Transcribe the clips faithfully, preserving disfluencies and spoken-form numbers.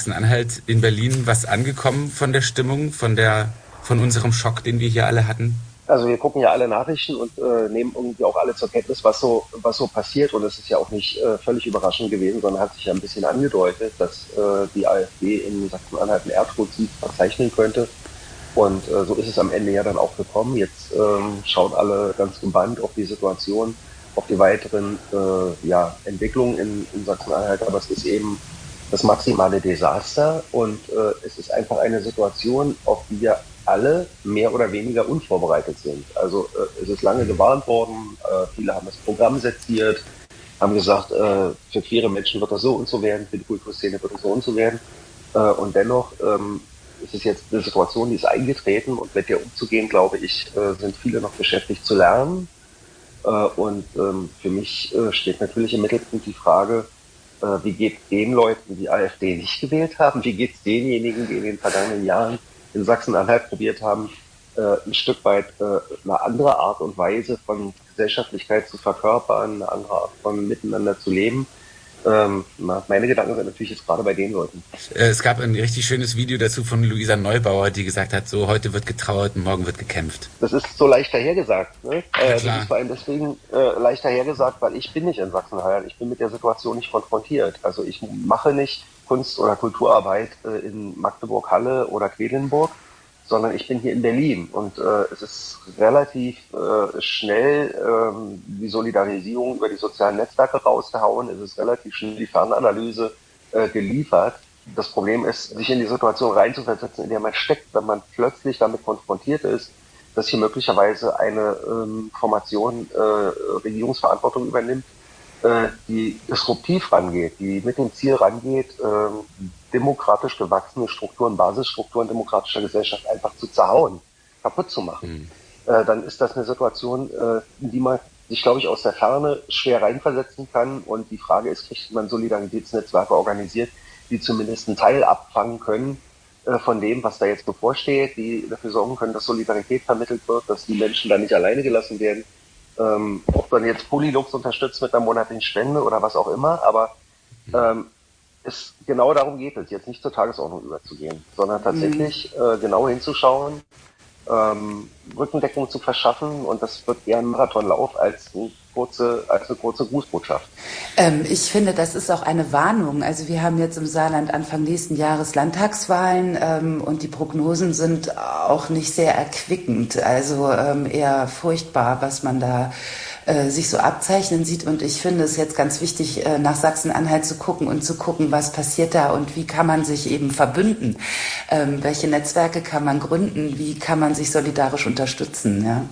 Sachsen-Anhalt, in Berlin was angekommen von der Stimmung, von der, von unserem Schock, den wir hier alle hatten? Also wir gucken ja alle Nachrichten und äh, nehmen irgendwie auch alle zur Kenntnis, was so was so passiert. Und es ist ja auch nicht äh, völlig überraschend gewesen, sondern hat sich ja ein bisschen angedeutet, dass äh, die AfD in Sachsen-Anhalt einen Erdrutschied verzeichnen könnte. Und äh, so ist es am Ende ja dann auch gekommen. Jetzt ähm, schauen alle ganz gebannt auf die Situation, auf die weiteren äh, ja, Entwicklungen in, in Sachsen-Anhalt. Aber es ist eben das maximale Desaster und äh, es ist einfach eine Situation, auf die wir alle mehr oder weniger unvorbereitet sind. Also äh, es ist lange gewarnt worden, äh, viele haben das Programm seziert, haben gesagt, äh, für queere Menschen wird das so und so werden, für die Kulturszene wird das so und so werden. Äh, und dennoch ähm, ist es jetzt eine Situation, die ist eingetreten und mit der umzugehen, glaube ich, äh, sind viele noch beschäftigt zu lernen. Äh, und ähm, für mich äh, steht natürlich im Mittelpunkt die Frage, äh, wie geht es den Leuten, die AfD nicht gewählt haben, wie geht es denjenigen, die in den vergangenen Jahren in Sachsen-Anhalt probiert haben, äh, ein Stück weit äh, eine andere Art und Weise von Gesellschaftlichkeit zu verkörpern, eine andere Art von Miteinander zu leben. Ähm, meine Gedanken sind natürlich jetzt gerade bei den Leuten. Es gab ein richtig schönes Video dazu von Luisa Neubauer, die gesagt hat, so heute wird getrauert und morgen wird gekämpft. Das ist so leicht dahergesagt. Ne? Äh, das ist vor allem deswegen äh, leicht dahergesagt, weil ich bin nicht in Sachsen-Anhalt. Ich bin mit der Situation nicht konfrontiert. Also ich mache nicht Kunst- oder Kulturarbeit äh, in Magdeburg-Halle oder Quedlinburg, sondern ich bin hier in Berlin. Und äh, es ist relativ äh, schnell äh, die Solidarisierung über die sozialen Netzwerke rausgehauen. Es ist relativ schnell die Fernanalyse äh, geliefert. Das Problem ist, sich in die Situation reinzuversetzen, in der man steckt, wenn man plötzlich damit konfrontiert ist, dass hier möglicherweise eine ähm, Formation äh, Regierungsverantwortung übernimmt, äh, die disruptiv rangeht, die mit dem Ziel rangeht, äh, demokratisch gewachsene Strukturen, Basisstrukturen demokratischer Gesellschaft einfach zu zerhauen, kaputt zu machen. Mhm. Äh, dann ist das eine Situation, äh, in die man sich, glaube ich, aus der Ferne schwer reinversetzen kann. Und die Frage ist, kriegt man Solidaritätsnetzwerke organisiert, die zumindest einen Teil abfangen können äh, von dem, was da jetzt bevorsteht, die dafür sorgen können, dass Solidarität vermittelt wird, dass die Menschen da nicht alleine gelassen werden. Ähm, ob man jetzt Polylux unterstützt mit einer monatlichen Spende oder was auch immer, aber ähm, es, genau darum geht es, jetzt nicht zur Tagesordnung überzugehen, sondern tatsächlich mhm. äh, genau hinzuschauen, ähm, Rückendeckung zu verschaffen, und das wird eher ein Marathonlauf als eine kurze, als eine kurze Grußbotschaft. Ähm, ich finde, das ist auch eine Warnung. Also wir haben jetzt im Saarland Anfang nächsten Jahres Landtagswahlen ähm, und die Prognosen sind auch nicht sehr erquickend, also ähm, eher furchtbar, was man da äh, sich so abzeichnen sieht. Und ich finde es jetzt ganz wichtig, äh, nach Sachsen-Anhalt zu gucken und zu gucken, was passiert da und wie kann man sich eben verbünden. Ähm, welche Netzwerke kann man gründen? Wie kann man sich solidarisch unterstützen? Ja,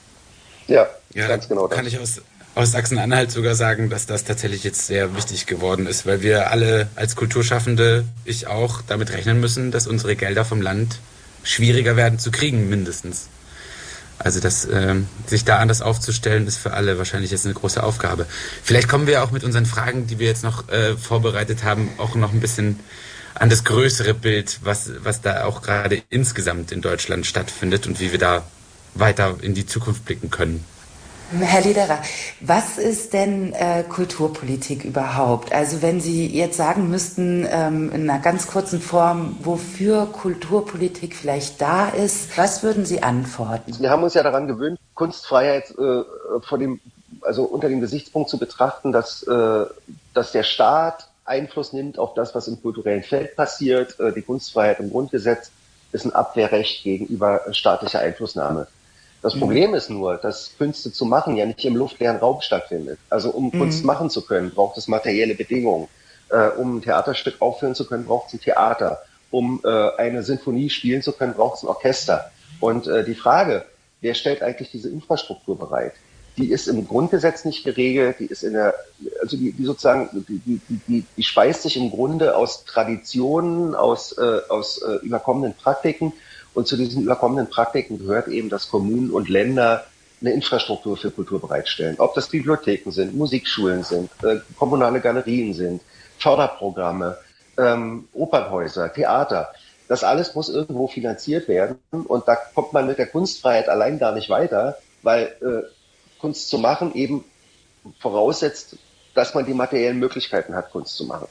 ja, ja ganz genau das. Kann ich aus, aus Sachsen-Anhalt sogar sagen, dass das tatsächlich jetzt sehr wichtig geworden ist, weil wir alle als Kulturschaffende, ich auch, damit rechnen müssen, dass unsere Gelder vom Land schwieriger werden zu kriegen, mindestens. Also das, ähm, sich da anders aufzustellen, ist für alle wahrscheinlich jetzt eine große Aufgabe. Vielleicht kommen wir auch mit unseren Fragen, die wir jetzt noch äh, vorbereitet haben, auch noch ein bisschen an das größere Bild, was, was da auch gerade insgesamt in Deutschland stattfindet und wie wir da weiter in die Zukunft blicken können. Herr Lederer, was ist denn äh, Kulturpolitik überhaupt? Also wenn Sie jetzt sagen müssten, ähm, in einer ganz kurzen Form, wofür Kulturpolitik vielleicht da ist, was würden Sie antworten? Wir haben uns ja daran gewöhnt, Kunstfreiheit äh, vor dem, also unter dem Gesichtspunkt zu betrachten, dass, äh, dass der Staat Einfluss nimmt auf das, was im kulturellen Feld passiert. Äh, die Kunstfreiheit im Grundgesetz ist ein Abwehrrecht gegenüber staatlicher Einflussnahme. Das mhm. Problem ist nur, dass Künste zu machen ja nicht im luftleeren Raum stattfindet. Also um mhm. Kunst machen zu können, braucht es materielle Bedingungen. Äh, um ein Theaterstück aufführen zu können, braucht es ein Theater. Um äh, eine Sinfonie spielen zu können, braucht es ein Orchester. Und äh, die Frage, wer stellt eigentlich diese Infrastruktur bereit? Die ist im Grundgesetz nicht geregelt, die ist in der, also die, die sozusagen, die, die, die, die speist sich im Grunde aus Traditionen, aus, äh, aus äh, überkommenen Praktiken. Und zu diesen überkommenen Praktiken gehört eben, dass Kommunen und Länder eine Infrastruktur für Kultur bereitstellen. Ob das Bibliotheken sind, Musikschulen sind, äh, kommunale Galerien sind, Förderprogramme, ähm, Opernhäuser, Theater. Das alles muss irgendwo finanziert werden. Und da kommt man mit der Kunstfreiheit allein gar nicht weiter, weil äh, Kunst zu machen eben voraussetzt, dass man die materiellen Möglichkeiten hat, Kunst zu machen.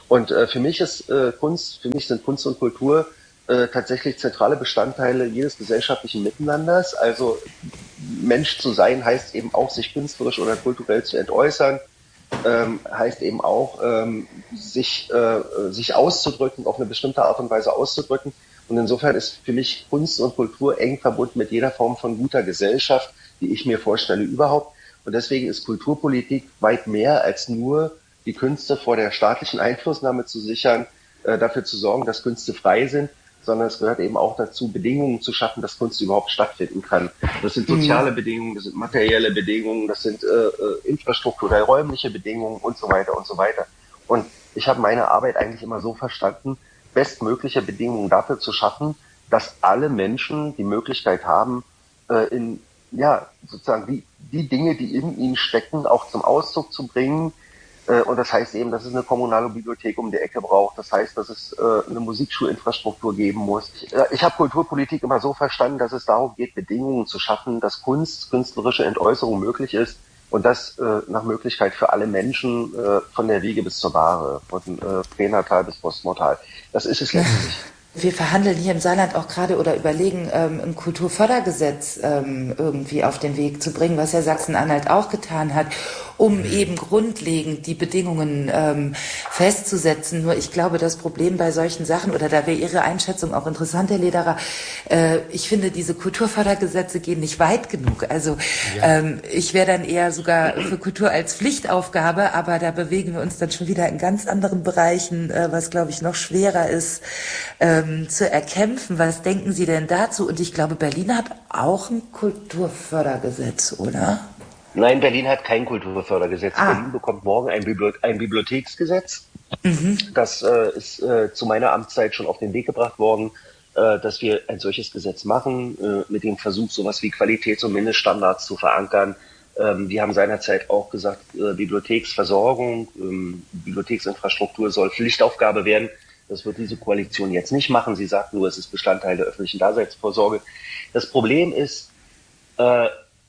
Und äh, für mich ist äh, Kunst, für mich sind Kunst und Kultur äh, tatsächlich zentrale Bestandteile jedes gesellschaftlichen Miteinanders. Also Mensch zu sein heißt eben auch, sich künstlerisch oder kulturell zu entäußern, ähm, heißt eben auch, ähm, sich, äh, sich auszudrücken, auf eine bestimmte Art und Weise auszudrücken. Und insofern ist für mich Kunst und Kultur eng verbunden mit jeder Form von guter Gesellschaft, die ich mir vorstelle überhaupt. Und deswegen ist Kulturpolitik weit mehr als nur die Künste vor der staatlichen Einflussnahme zu sichern, äh, dafür zu sorgen, dass Künste frei sind, sondern es gehört eben auch dazu, Bedingungen zu schaffen, dass Kunst überhaupt stattfinden kann. Das sind soziale mhm. Bedingungen, das sind materielle Bedingungen, das sind äh, infrastrukturell räumliche Bedingungen und so weiter und so weiter. Und ich habe meine Arbeit eigentlich immer so verstanden, bestmögliche Bedingungen dafür zu schaffen, dass alle Menschen die Möglichkeit haben, äh, in ja sozusagen die, die Dinge, die in ihnen stecken, auch zum Ausdruck zu bringen. Und das heißt eben, dass es eine kommunale Bibliothek um die Ecke braucht. Das heißt, dass es äh, eine Musikschulinfrastruktur geben muss. Ich, äh, ich habe Kulturpolitik immer so verstanden, dass es darum geht, Bedingungen zu schaffen, dass Kunst, künstlerische Entäußerung möglich ist und das äh, nach Möglichkeit für alle Menschen äh, von der Wiege bis zur Bahre, von äh, pränatal bis postmortal. Das ist es letztlich. Wir verhandeln hier im Saarland auch gerade oder überlegen, ähm, ein Kulturfördergesetz ähm, irgendwie auf den Weg zu bringen, was ja Sachsen-Anhalt auch getan hat, um eben grundlegend die Bedingungen ähm, festzusetzen. Nur ich glaube, das Problem bei solchen Sachen, oder da wäre Ihre Einschätzung auch interessant, Herr Lederer, äh, ich finde, diese Kulturfördergesetze gehen nicht weit genug. Also ja. ähm, ich wäre dann eher sogar für Kultur als Pflichtaufgabe, aber da bewegen wir uns dann schon wieder in ganz anderen Bereichen, äh, was, glaube ich, noch schwerer ist, äh, zu erkämpfen. Was denken Sie denn dazu? Und ich glaube, Berlin hat auch ein Kulturfördergesetz, oder? Nein, Berlin hat kein Kulturfördergesetz. Ah. Berlin bekommt morgen ein, Bibliothe- ein Bibliotheksgesetz. Mhm. Das äh, ist äh, zu meiner Amtszeit schon auf den Weg gebracht worden, äh, dass wir ein solches Gesetz machen, äh, mit dem Versuch, sowas wie Qualitäts- und Mindeststandards zu verankern. Ähm, wir haben seinerzeit auch gesagt, äh, Bibliotheksversorgung, ähm, Bibliotheksinfrastruktur soll Pflichtaufgabe werden. Das wird diese Koalition jetzt nicht machen. Sie sagt nur, es ist Bestandteil der öffentlichen Daseinsvorsorge. Das Problem ist, äh,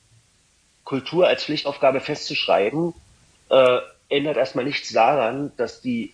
Kultur als Pflichtaufgabe festzuschreiben, äh, ändert erstmal nichts daran, dass die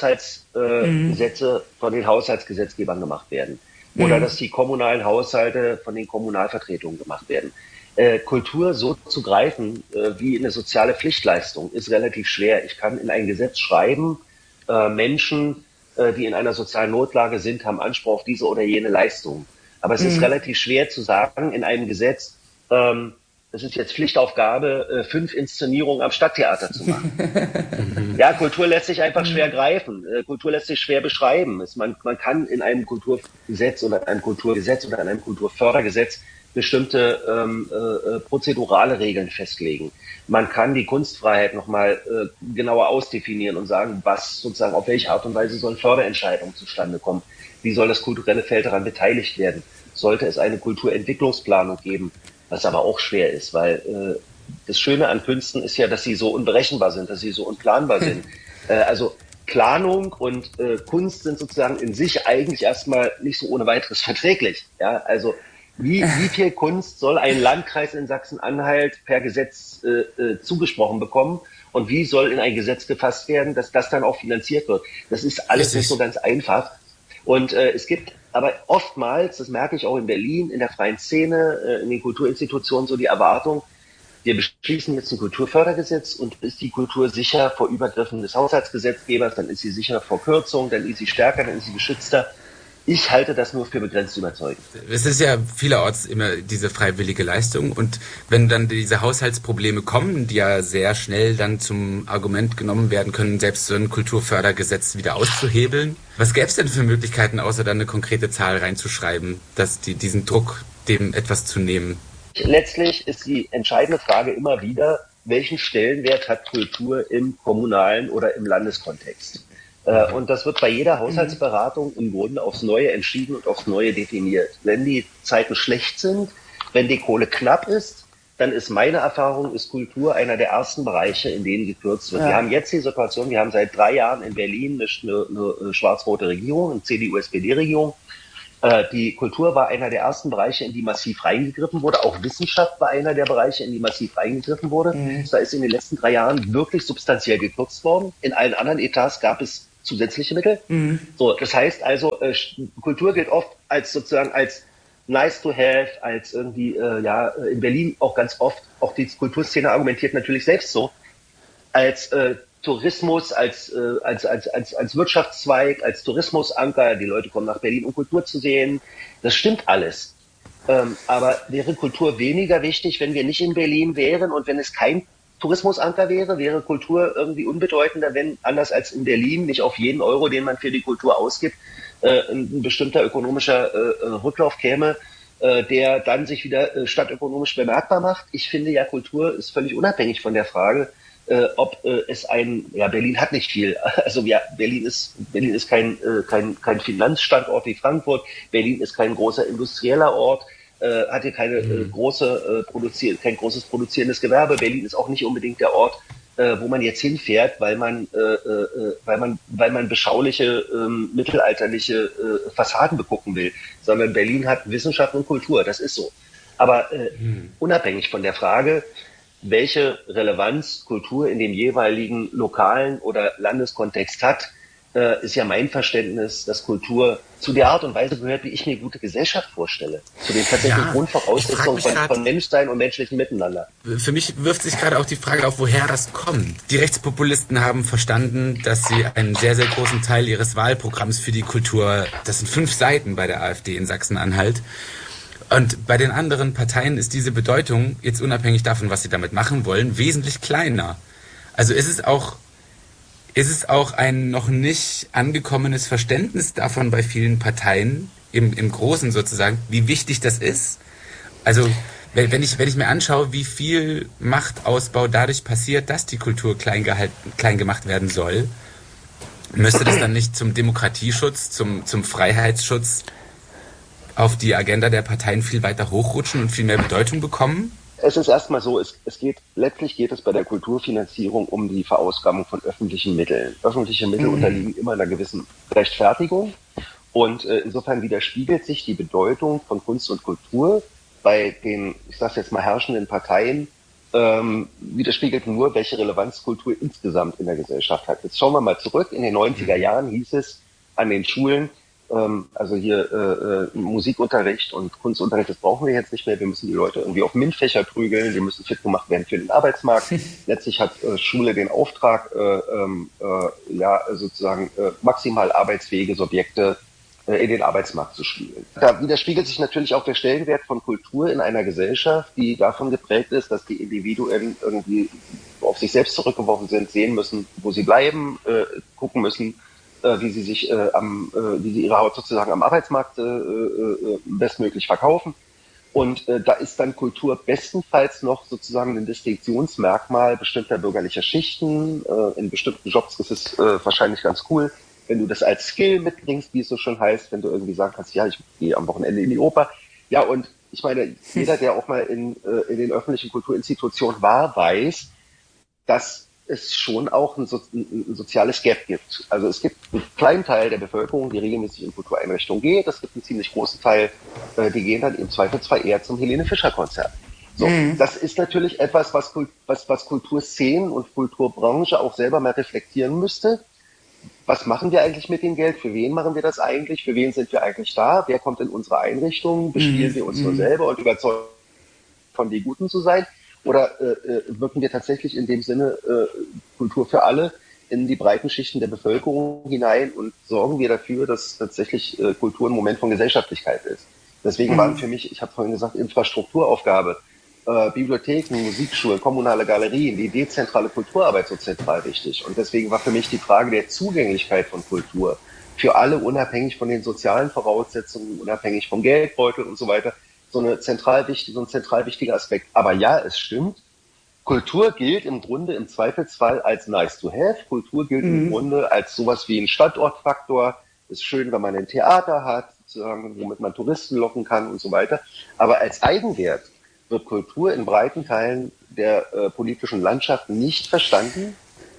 Haushaltsgesetze äh, mhm. von den Haushaltsgesetzgebern gemacht werden. Oder mhm. dass die kommunalen Haushalte von den Kommunalvertretungen gemacht werden. Äh, Kultur so zu greifen äh, wie eine soziale Pflichtleistung ist relativ schwer. Ich kann in ein Gesetz schreiben, äh, Menschen, die in einer sozialen Notlage sind, haben Anspruch auf diese oder jene Leistung. Aber es mhm. ist relativ schwer zu sagen in einem Gesetz, ähm, es ist jetzt Pflichtaufgabe, äh, fünf Inszenierungen am Stadttheater zu machen. Ja, Kultur lässt sich einfach schwer greifen. Äh, Kultur lässt sich schwer beschreiben. Es, man, man kann in einem Kulturgesetz oder einem Kulturgesetz oder in einem Kulturfördergesetz bestimmte ähm, äh, prozedurale Regeln festlegen. Man kann die Kunstfreiheit nochmal äh, genauer ausdefinieren und sagen, was sozusagen, auf welche Art und Weise sollen Förderentscheidungen zustande kommen? Wie soll das kulturelle Feld daran beteiligt werden? Sollte es eine Kulturentwicklungsplanung geben? Was aber auch schwer ist, weil äh, das Schöne an Künsten ist ja, dass sie so unberechenbar sind, dass sie so unplanbar sind. Äh, also Planung und äh, Kunst sind sozusagen in sich eigentlich erstmal nicht so ohne weiteres verträglich. Ja, also Wie, wie viel Kunst soll ein Landkreis in Sachsen-Anhalt per Gesetz äh, äh, zugesprochen bekommen und wie soll in ein Gesetz gefasst werden, dass das dann auch finanziert wird? Das ist alles Richtig. Nicht so ganz einfach. Und äh, es gibt aber oftmals, das merke ich auch in Berlin, in der freien Szene, äh, in den Kulturinstitutionen so die Erwartung, wir beschließen jetzt ein Kulturfördergesetz und ist die Kultur sicher vor Übergriffen des Haushaltsgesetzgebers, dann ist sie sicher vor Kürzungen, dann ist sie stärker, dann ist sie geschützter. Ich halte das nur für begrenzt überzeugend. Es ist ja vielerorts immer diese freiwillige Leistung und wenn dann diese Haushaltsprobleme kommen, die ja sehr schnell dann zum Argument genommen werden können, selbst so ein Kulturfördergesetz wieder auszuhebeln. Was gäbe es denn für Möglichkeiten, außer dann eine konkrete Zahl reinzuschreiben, dass die diesen Druck, dem etwas zu nehmen? Letztlich ist die entscheidende Frage immer wieder, welchen Stellenwert hat Kultur im kommunalen oder im Landeskontext? Und das wird bei jeder Haushaltsberatung im Grunde aufs Neue entschieden und aufs Neue definiert. Wenn die Zeiten schlecht sind, wenn die Kohle knapp ist, dann ist meine Erfahrung, ist Kultur einer der ersten Bereiche, in denen gekürzt wird. Ja. Wir haben jetzt die Situation, wir haben seit drei Jahren in Berlin eine, eine schwarz-rote Regierung, eine C D U S P D-Regierung. Die Kultur war einer der ersten Bereiche, in die massiv reingegriffen wurde. Auch Wissenschaft war einer der Bereiche, in die massiv reingegriffen wurde. Mhm. Da ist in den letzten drei Jahren wirklich substanziell gekürzt worden. In allen anderen Etats gab es zusätzliche Mittel. Mhm. So, das heißt also, äh, Kultur gilt oft als sozusagen als nice to have, als irgendwie, äh, ja, in Berlin auch ganz oft, auch die Kulturszene argumentiert natürlich selbst so, als äh, Tourismus, als, äh, als, als, als, als Wirtschaftszweig, als Tourismusanker. Die Leute kommen nach Berlin, um Kultur zu sehen. Das stimmt alles. Ähm, aber wäre Kultur weniger wichtig, wenn wir nicht in Berlin wären und wenn es kein Tourismusanker wäre? Wäre Kultur irgendwie unbedeutender, wenn anders als in Berlin nicht auf jeden Euro, den man für die Kultur ausgibt, äh, ein bestimmter ökonomischer äh, Rücklauf käme, äh, der dann sich wieder äh, stadtökonomisch bemerkbar macht? Ich finde ja, Kultur ist völlig unabhängig von der Frage, Äh, ob äh, es ein, ja, Berlin hat nicht viel. Also ja, Berlin ist Berlin ist kein äh, kein kein Finanzstandort wie Frankfurt. Berlin ist kein großer industrieller Ort, äh, hat hier keine äh, große äh, produziert kein großes produzierendes Gewerbe. Berlin ist auch nicht unbedingt der Ort, äh, wo man jetzt hinfährt, weil man äh, äh, weil man weil man beschauliche ähm, mittelalterliche äh, Fassaden begucken will, sondern Berlin hat Wissenschaft und Kultur. Das ist so. Aber äh, hm. unabhängig von der Frage, welche Relevanz Kultur in dem jeweiligen lokalen oder Landeskontext hat, äh, ist ja mein Verständnis, dass Kultur zu der Art und Weise gehört, wie ich mir gute Gesellschaft vorstelle. Zu den tatsächlichen ja, Grundvoraussetzungen von, grad, von Menschsein und menschlichem Miteinander. Für mich wirft sich gerade auch die Frage auf, woher das kommt. Die Rechtspopulisten haben verstanden, dass sie einen sehr, sehr großen Teil ihres Wahlprogramms für die Kultur, das sind fünf Seiten bei der AfD in Sachsen-Anhalt, und bei den anderen Parteien ist diese Bedeutung, jetzt unabhängig davon, was sie damit machen wollen, wesentlich kleiner. Also ist es auch, ist es auch ein noch nicht angekommenes Verständnis davon bei vielen Parteien, im, im Großen sozusagen, wie wichtig das ist. Also wenn ich, wenn ich mir anschaue, wie viel Machtausbau dadurch passiert, dass die Kultur klein, gehalten, klein gemacht werden soll, müsste das dann nicht zum Demokratieschutz, zum, zum Freiheitsschutz auf die Agenda der Parteien viel weiter hochrutschen und viel mehr Bedeutung bekommen? Es ist erstmal so, es, es geht, letztlich geht es bei der Kulturfinanzierung um die Verausgabung von öffentlichen Mitteln. Öffentliche Mittel mhm. unterliegen immer einer gewissen Rechtfertigung und äh, insofern widerspiegelt sich die Bedeutung von Kunst und Kultur bei den, ich sage jetzt mal, herrschenden Parteien, ähm, widerspiegelt nur, welche Relevanz Kultur insgesamt in der Gesellschaft hat. Jetzt schauen wir mal zurück. In den neunziger Jahren hieß es an den Schulen, also hier äh, Musikunterricht und Kunstunterricht, das brauchen wir jetzt nicht mehr. Wir müssen die Leute irgendwie auf MINT-Fächer prügeln, die müssen fit gemacht werden für den Arbeitsmarkt. Letztlich hat äh, Schule den Auftrag, äh, äh, ja sozusagen äh, maximal arbeitsfähige Subjekte äh, in den Arbeitsmarkt zu spielen. Da widerspiegelt sich natürlich auch der Stellenwert von Kultur in einer Gesellschaft, die davon geprägt ist, dass die Individuen irgendwie auf sich selbst zurückgeworfen sind, sehen müssen, wo sie bleiben, äh, gucken müssen, wie sie sich äh, am, äh, wie sie ihre Haut sozusagen am Arbeitsmarkt äh, äh, bestmöglich verkaufen. Und äh, da ist dann Kultur bestenfalls noch sozusagen ein Distinktionsmerkmal bestimmter bürgerlicher Schichten. Äh, in bestimmten Jobs ist es äh, wahrscheinlich ganz cool, wenn du das als Skill mitbringst, wie es so schon heißt, wenn du irgendwie sagen kannst, ja, ich gehe am Wochenende in die Oper. Ja, und ich meine, jeder, der auch mal in, äh, in den öffentlichen Kulturinstitutionen war, weiß, dass es schon auch ein, so, ein soziales Gap gibt. Also es gibt einen kleinen Teil der Bevölkerung, die regelmäßig in Kultureinrichtungen geht. Es gibt einen ziemlich großen Teil, äh, die gehen dann im Zweifelsfall eher zum Helene Fischer Konzert. So, mhm. Das ist natürlich etwas, was, was, was Kulturszenen und Kulturbranche auch selber mal reflektieren müsste. Was machen wir eigentlich mit dem Geld? Für wen machen wir das eigentlich? Für wen sind wir eigentlich da? Wer kommt in unsere Einrichtungen? Bespielen mhm. wir uns nur selber und überzeugen von die Guten zu sein? Oder äh, wirken wir tatsächlich in dem Sinne äh, Kultur für alle in die breiten Schichten der Bevölkerung hinein und sorgen wir dafür, dass tatsächlich äh, Kultur ein Moment von Gesellschaftlichkeit ist. Deswegen mhm. waren für mich, ich habe vorhin gesagt, Infrastrukturaufgabe, äh, Bibliotheken, Musikschulen, kommunale Galerien, die dezentrale Kulturarbeit so zentral wichtig. Und deswegen war für mich die Frage der Zugänglichkeit von Kultur für alle, unabhängig von den sozialen Voraussetzungen, unabhängig vom Geldbeutel und so weiter, so eine zentral wichtige, so ein zentral wichtiger Aspekt. Aber ja, es stimmt. Kultur gilt im Grunde im Zweifelsfall als nice to have. Kultur gilt mhm. im Grunde als sowas wie ein Standortfaktor. Ist schön, wenn man ein Theater hat, sozusagen, womit man Touristen locken kann und so weiter. Aber als Eigenwert wird Kultur in breiten Teilen der äh, politischen Landschaft nicht verstanden.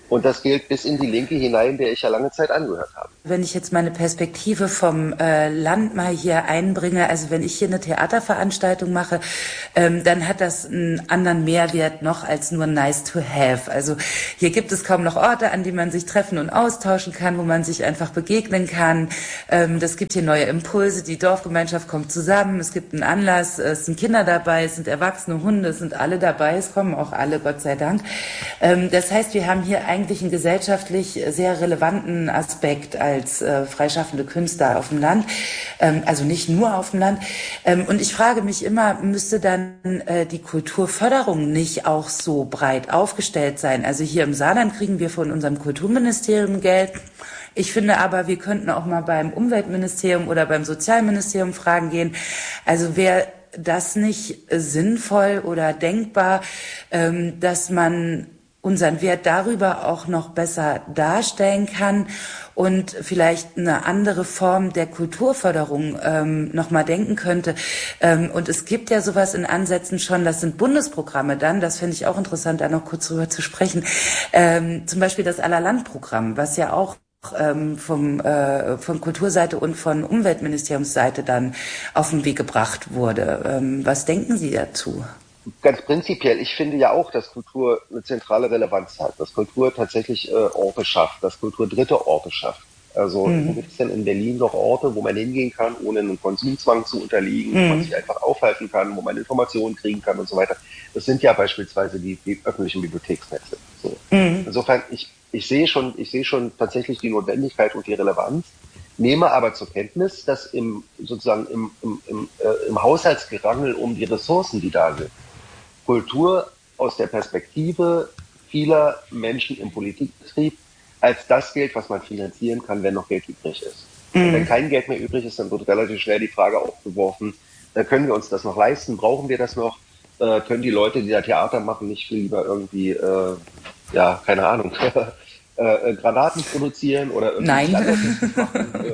Und das gilt bis in die Linke hinein, der ich ja lange Zeit angehört habe. Wenn ich jetzt meine Perspektive vom äh, Land mal hier einbringe, also wenn ich hier eine Theaterveranstaltung mache, ähm, dann hat das einen anderen Mehrwert noch als nur nice to have. Also hier gibt es kaum noch Orte, an denen man sich treffen und austauschen kann, wo man sich einfach begegnen kann. Ähm, das gibt hier neue Impulse, die Dorfgemeinschaft kommt zusammen, es gibt einen Anlass, es sind Kinder dabei, es sind erwachsene Hunde, es sind alle dabei, es kommen auch alle, Gott sei Dank. Ähm, das heißt, wir haben hier eigentlich einen gesellschaftlich sehr relevanten Aspekt als äh, freischaffende Künstler auf dem Land, ähm, also nicht nur auf dem Land. Ähm, und ich frage mich immer, müsste dann äh, die Kulturförderung nicht auch so breit aufgestellt sein? Also hier im Saarland kriegen wir von unserem Kulturministerium Geld. Ich finde aber, wir könnten auch mal beim Umweltministerium oder beim Sozialministerium fragen gehen. Also wäre das nicht sinnvoll oder denkbar, ähm, dass man unseren Wert darüber auch noch besser darstellen kann und vielleicht eine andere Form der Kulturförderung ähm, nochmal denken könnte. Ähm, und es gibt ja sowas in Ansätzen schon, das sind Bundesprogramme dann, das finde ich auch interessant, da noch kurz drüber zu sprechen, ähm, zum Beispiel das Allerlandprogramm, was ja auch ähm, vom, äh, von Kulturseite und von Umweltministeriumsseite dann auf den Weg gebracht wurde. Ähm, was denken Sie dazu? Ganz prinzipiell, ich finde ja auch, dass Kultur eine zentrale Relevanz hat, dass Kultur tatsächlich äh, Orte schafft, dass Kultur dritte Orte schafft. Also mhm. wo gibt es denn in Berlin noch Orte, wo man hingehen kann, ohne einen Konsumzwang zu unterliegen, mhm. wo man sich einfach aufhalten kann, wo man Informationen kriegen kann und so weiter. Das sind ja beispielsweise die, die öffentlichen Bibliotheksnetze. So. Mhm. Insofern, ich, ich sehe schon, ich sehe schon tatsächlich die Notwendigkeit und die Relevanz, nehme aber zur Kenntnis, dass im sozusagen im, im, im, äh, im Haushaltsgerangel um die Ressourcen, die da sind, Kultur aus der Perspektive vieler Menschen im Politikbetrieb als das Geld, was man finanzieren kann, wenn noch Geld übrig ist. Mhm. Und wenn kein Geld mehr übrig ist, dann wird relativ schnell die Frage aufgeworfen, äh, können wir uns das noch leisten, brauchen wir das noch, äh, können die Leute, die da Theater machen, nicht viel lieber irgendwie, äh, ja, keine Ahnung, äh, Granaten produzieren oder irgendwie Nein. machen, äh,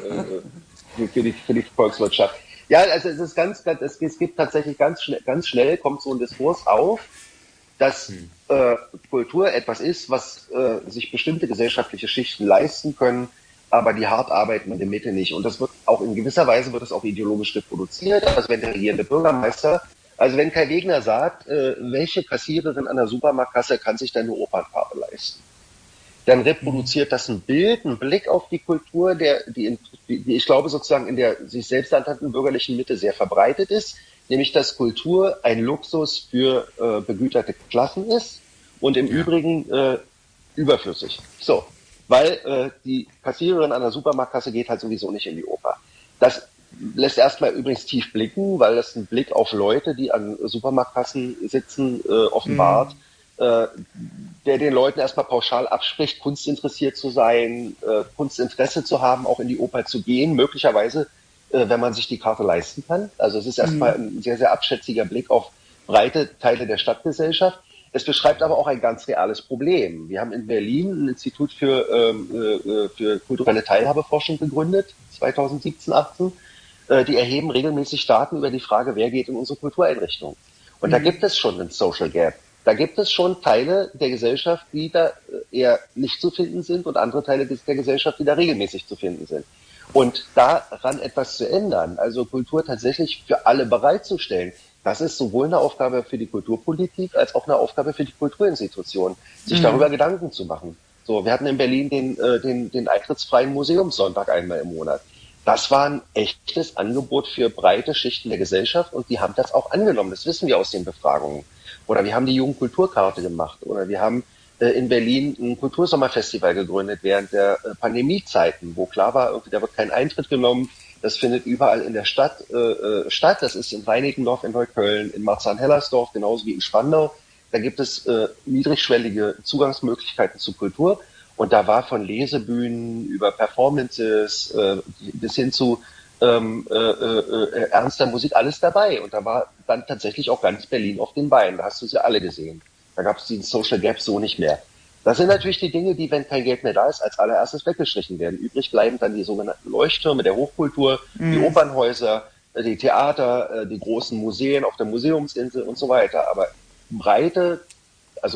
äh, für, die, für die Volkswirtschaft. Ja, also es ist ganz, ganz es, es gibt tatsächlich ganz schnell, ganz schnell kommt so ein Diskurs auf, dass hm. äh, Kultur etwas ist, was äh, sich bestimmte gesellschaftliche Schichten leisten können, aber die hart arbeiten in der Mitte nicht. Und das wird auch in gewisser Weise wird das auch ideologisch reproduziert. Also wenn der regierende Bürgermeister, also wenn Kai Wegner sagt, äh, welche Kassiererin an der Supermarktkasse kann sich denn eine Opernfarbe leisten, dann reproduziert das ein Bild, ein Blick auf die Kultur, der, die, die ich glaube sozusagen in der sich selbst ernannten bürgerlichen Mitte sehr verbreitet ist, nämlich dass Kultur ein Luxus für äh, begüterte Klassen ist und im ja. Übrigen äh, überflüssig. So, weil äh, die Kassiererin an der Supermarktkasse geht halt sowieso nicht in die Oper. Das lässt erstmal übrigens tief blicken, weil das ein Blick auf Leute, die an Supermarktkassen sitzen, äh, offenbart, mhm. äh, der den Leuten erstmal pauschal abspricht, kunstinteressiert zu sein, äh, Kunstinteresse zu haben, auch in die Oper zu gehen, möglicherweise, äh, wenn man sich die Karte leisten kann. Also es ist erstmal mhm. ein sehr, sehr abschätziger Blick auf breite Teile der Stadtgesellschaft. Es beschreibt aber auch ein ganz reales Problem. Wir haben in Berlin ein Institut für, ähm, äh, für kulturelle Teilhabeforschung gegründet, zwanzig siebzehn, achtzehn. Äh, die erheben regelmäßig Daten über die Frage, wer geht in unsere Kultureinrichtungen. Und mhm. da gibt es schon einen Social Gap. Da gibt es schon Teile der Gesellschaft, die da eher nicht zu finden sind und andere Teile der Gesellschaft, die da regelmäßig zu finden sind. Und daran etwas zu ändern, also Kultur tatsächlich für alle bereitzustellen, das ist sowohl eine Aufgabe für die Kulturpolitik als auch eine Aufgabe für die Kulturinstitutionen, sich mhm. darüber Gedanken zu machen. So, wir hatten in Berlin den, äh, den, den eintrittsfreien Museumssonntag einmal im Monat. Das war ein echtes Angebot für breite Schichten der Gesellschaft und die haben das auch angenommen. Das wissen wir aus den Befragungen. Oder wir haben die Jugendkulturkarte gemacht. Oder wir haben äh, in Berlin ein Kultursommerfestival gegründet während der äh, Pandemiezeiten, wo klar war, irgendwie, da wird kein Eintritt genommen. Das findet überall in der Stadt äh, statt. Das ist in Reinickendorf, in Neukölln, in Marzahn-Hellersdorf, genauso wie in Spandau. Da gibt es äh, niedrigschwellige Zugangsmöglichkeiten zu Kultur. Und da war von Lesebühnen über Performances äh, bis hin zu ähm, äh, äh, ernster Musik alles dabei. Und da war dann tatsächlich auch ganz Berlin auf den Beinen. Da hast du sie alle gesehen. Da gab es diesen Social Gap so nicht mehr. Das sind natürlich die Dinge, die, wenn kein Geld mehr da ist, als allererstes weggestrichen werden. Übrig bleiben dann die sogenannten Leuchttürme der Hochkultur, mhm. die Opernhäuser, die Theater, die großen Museen auf der Museumsinsel und so weiter. Aber breite, also eine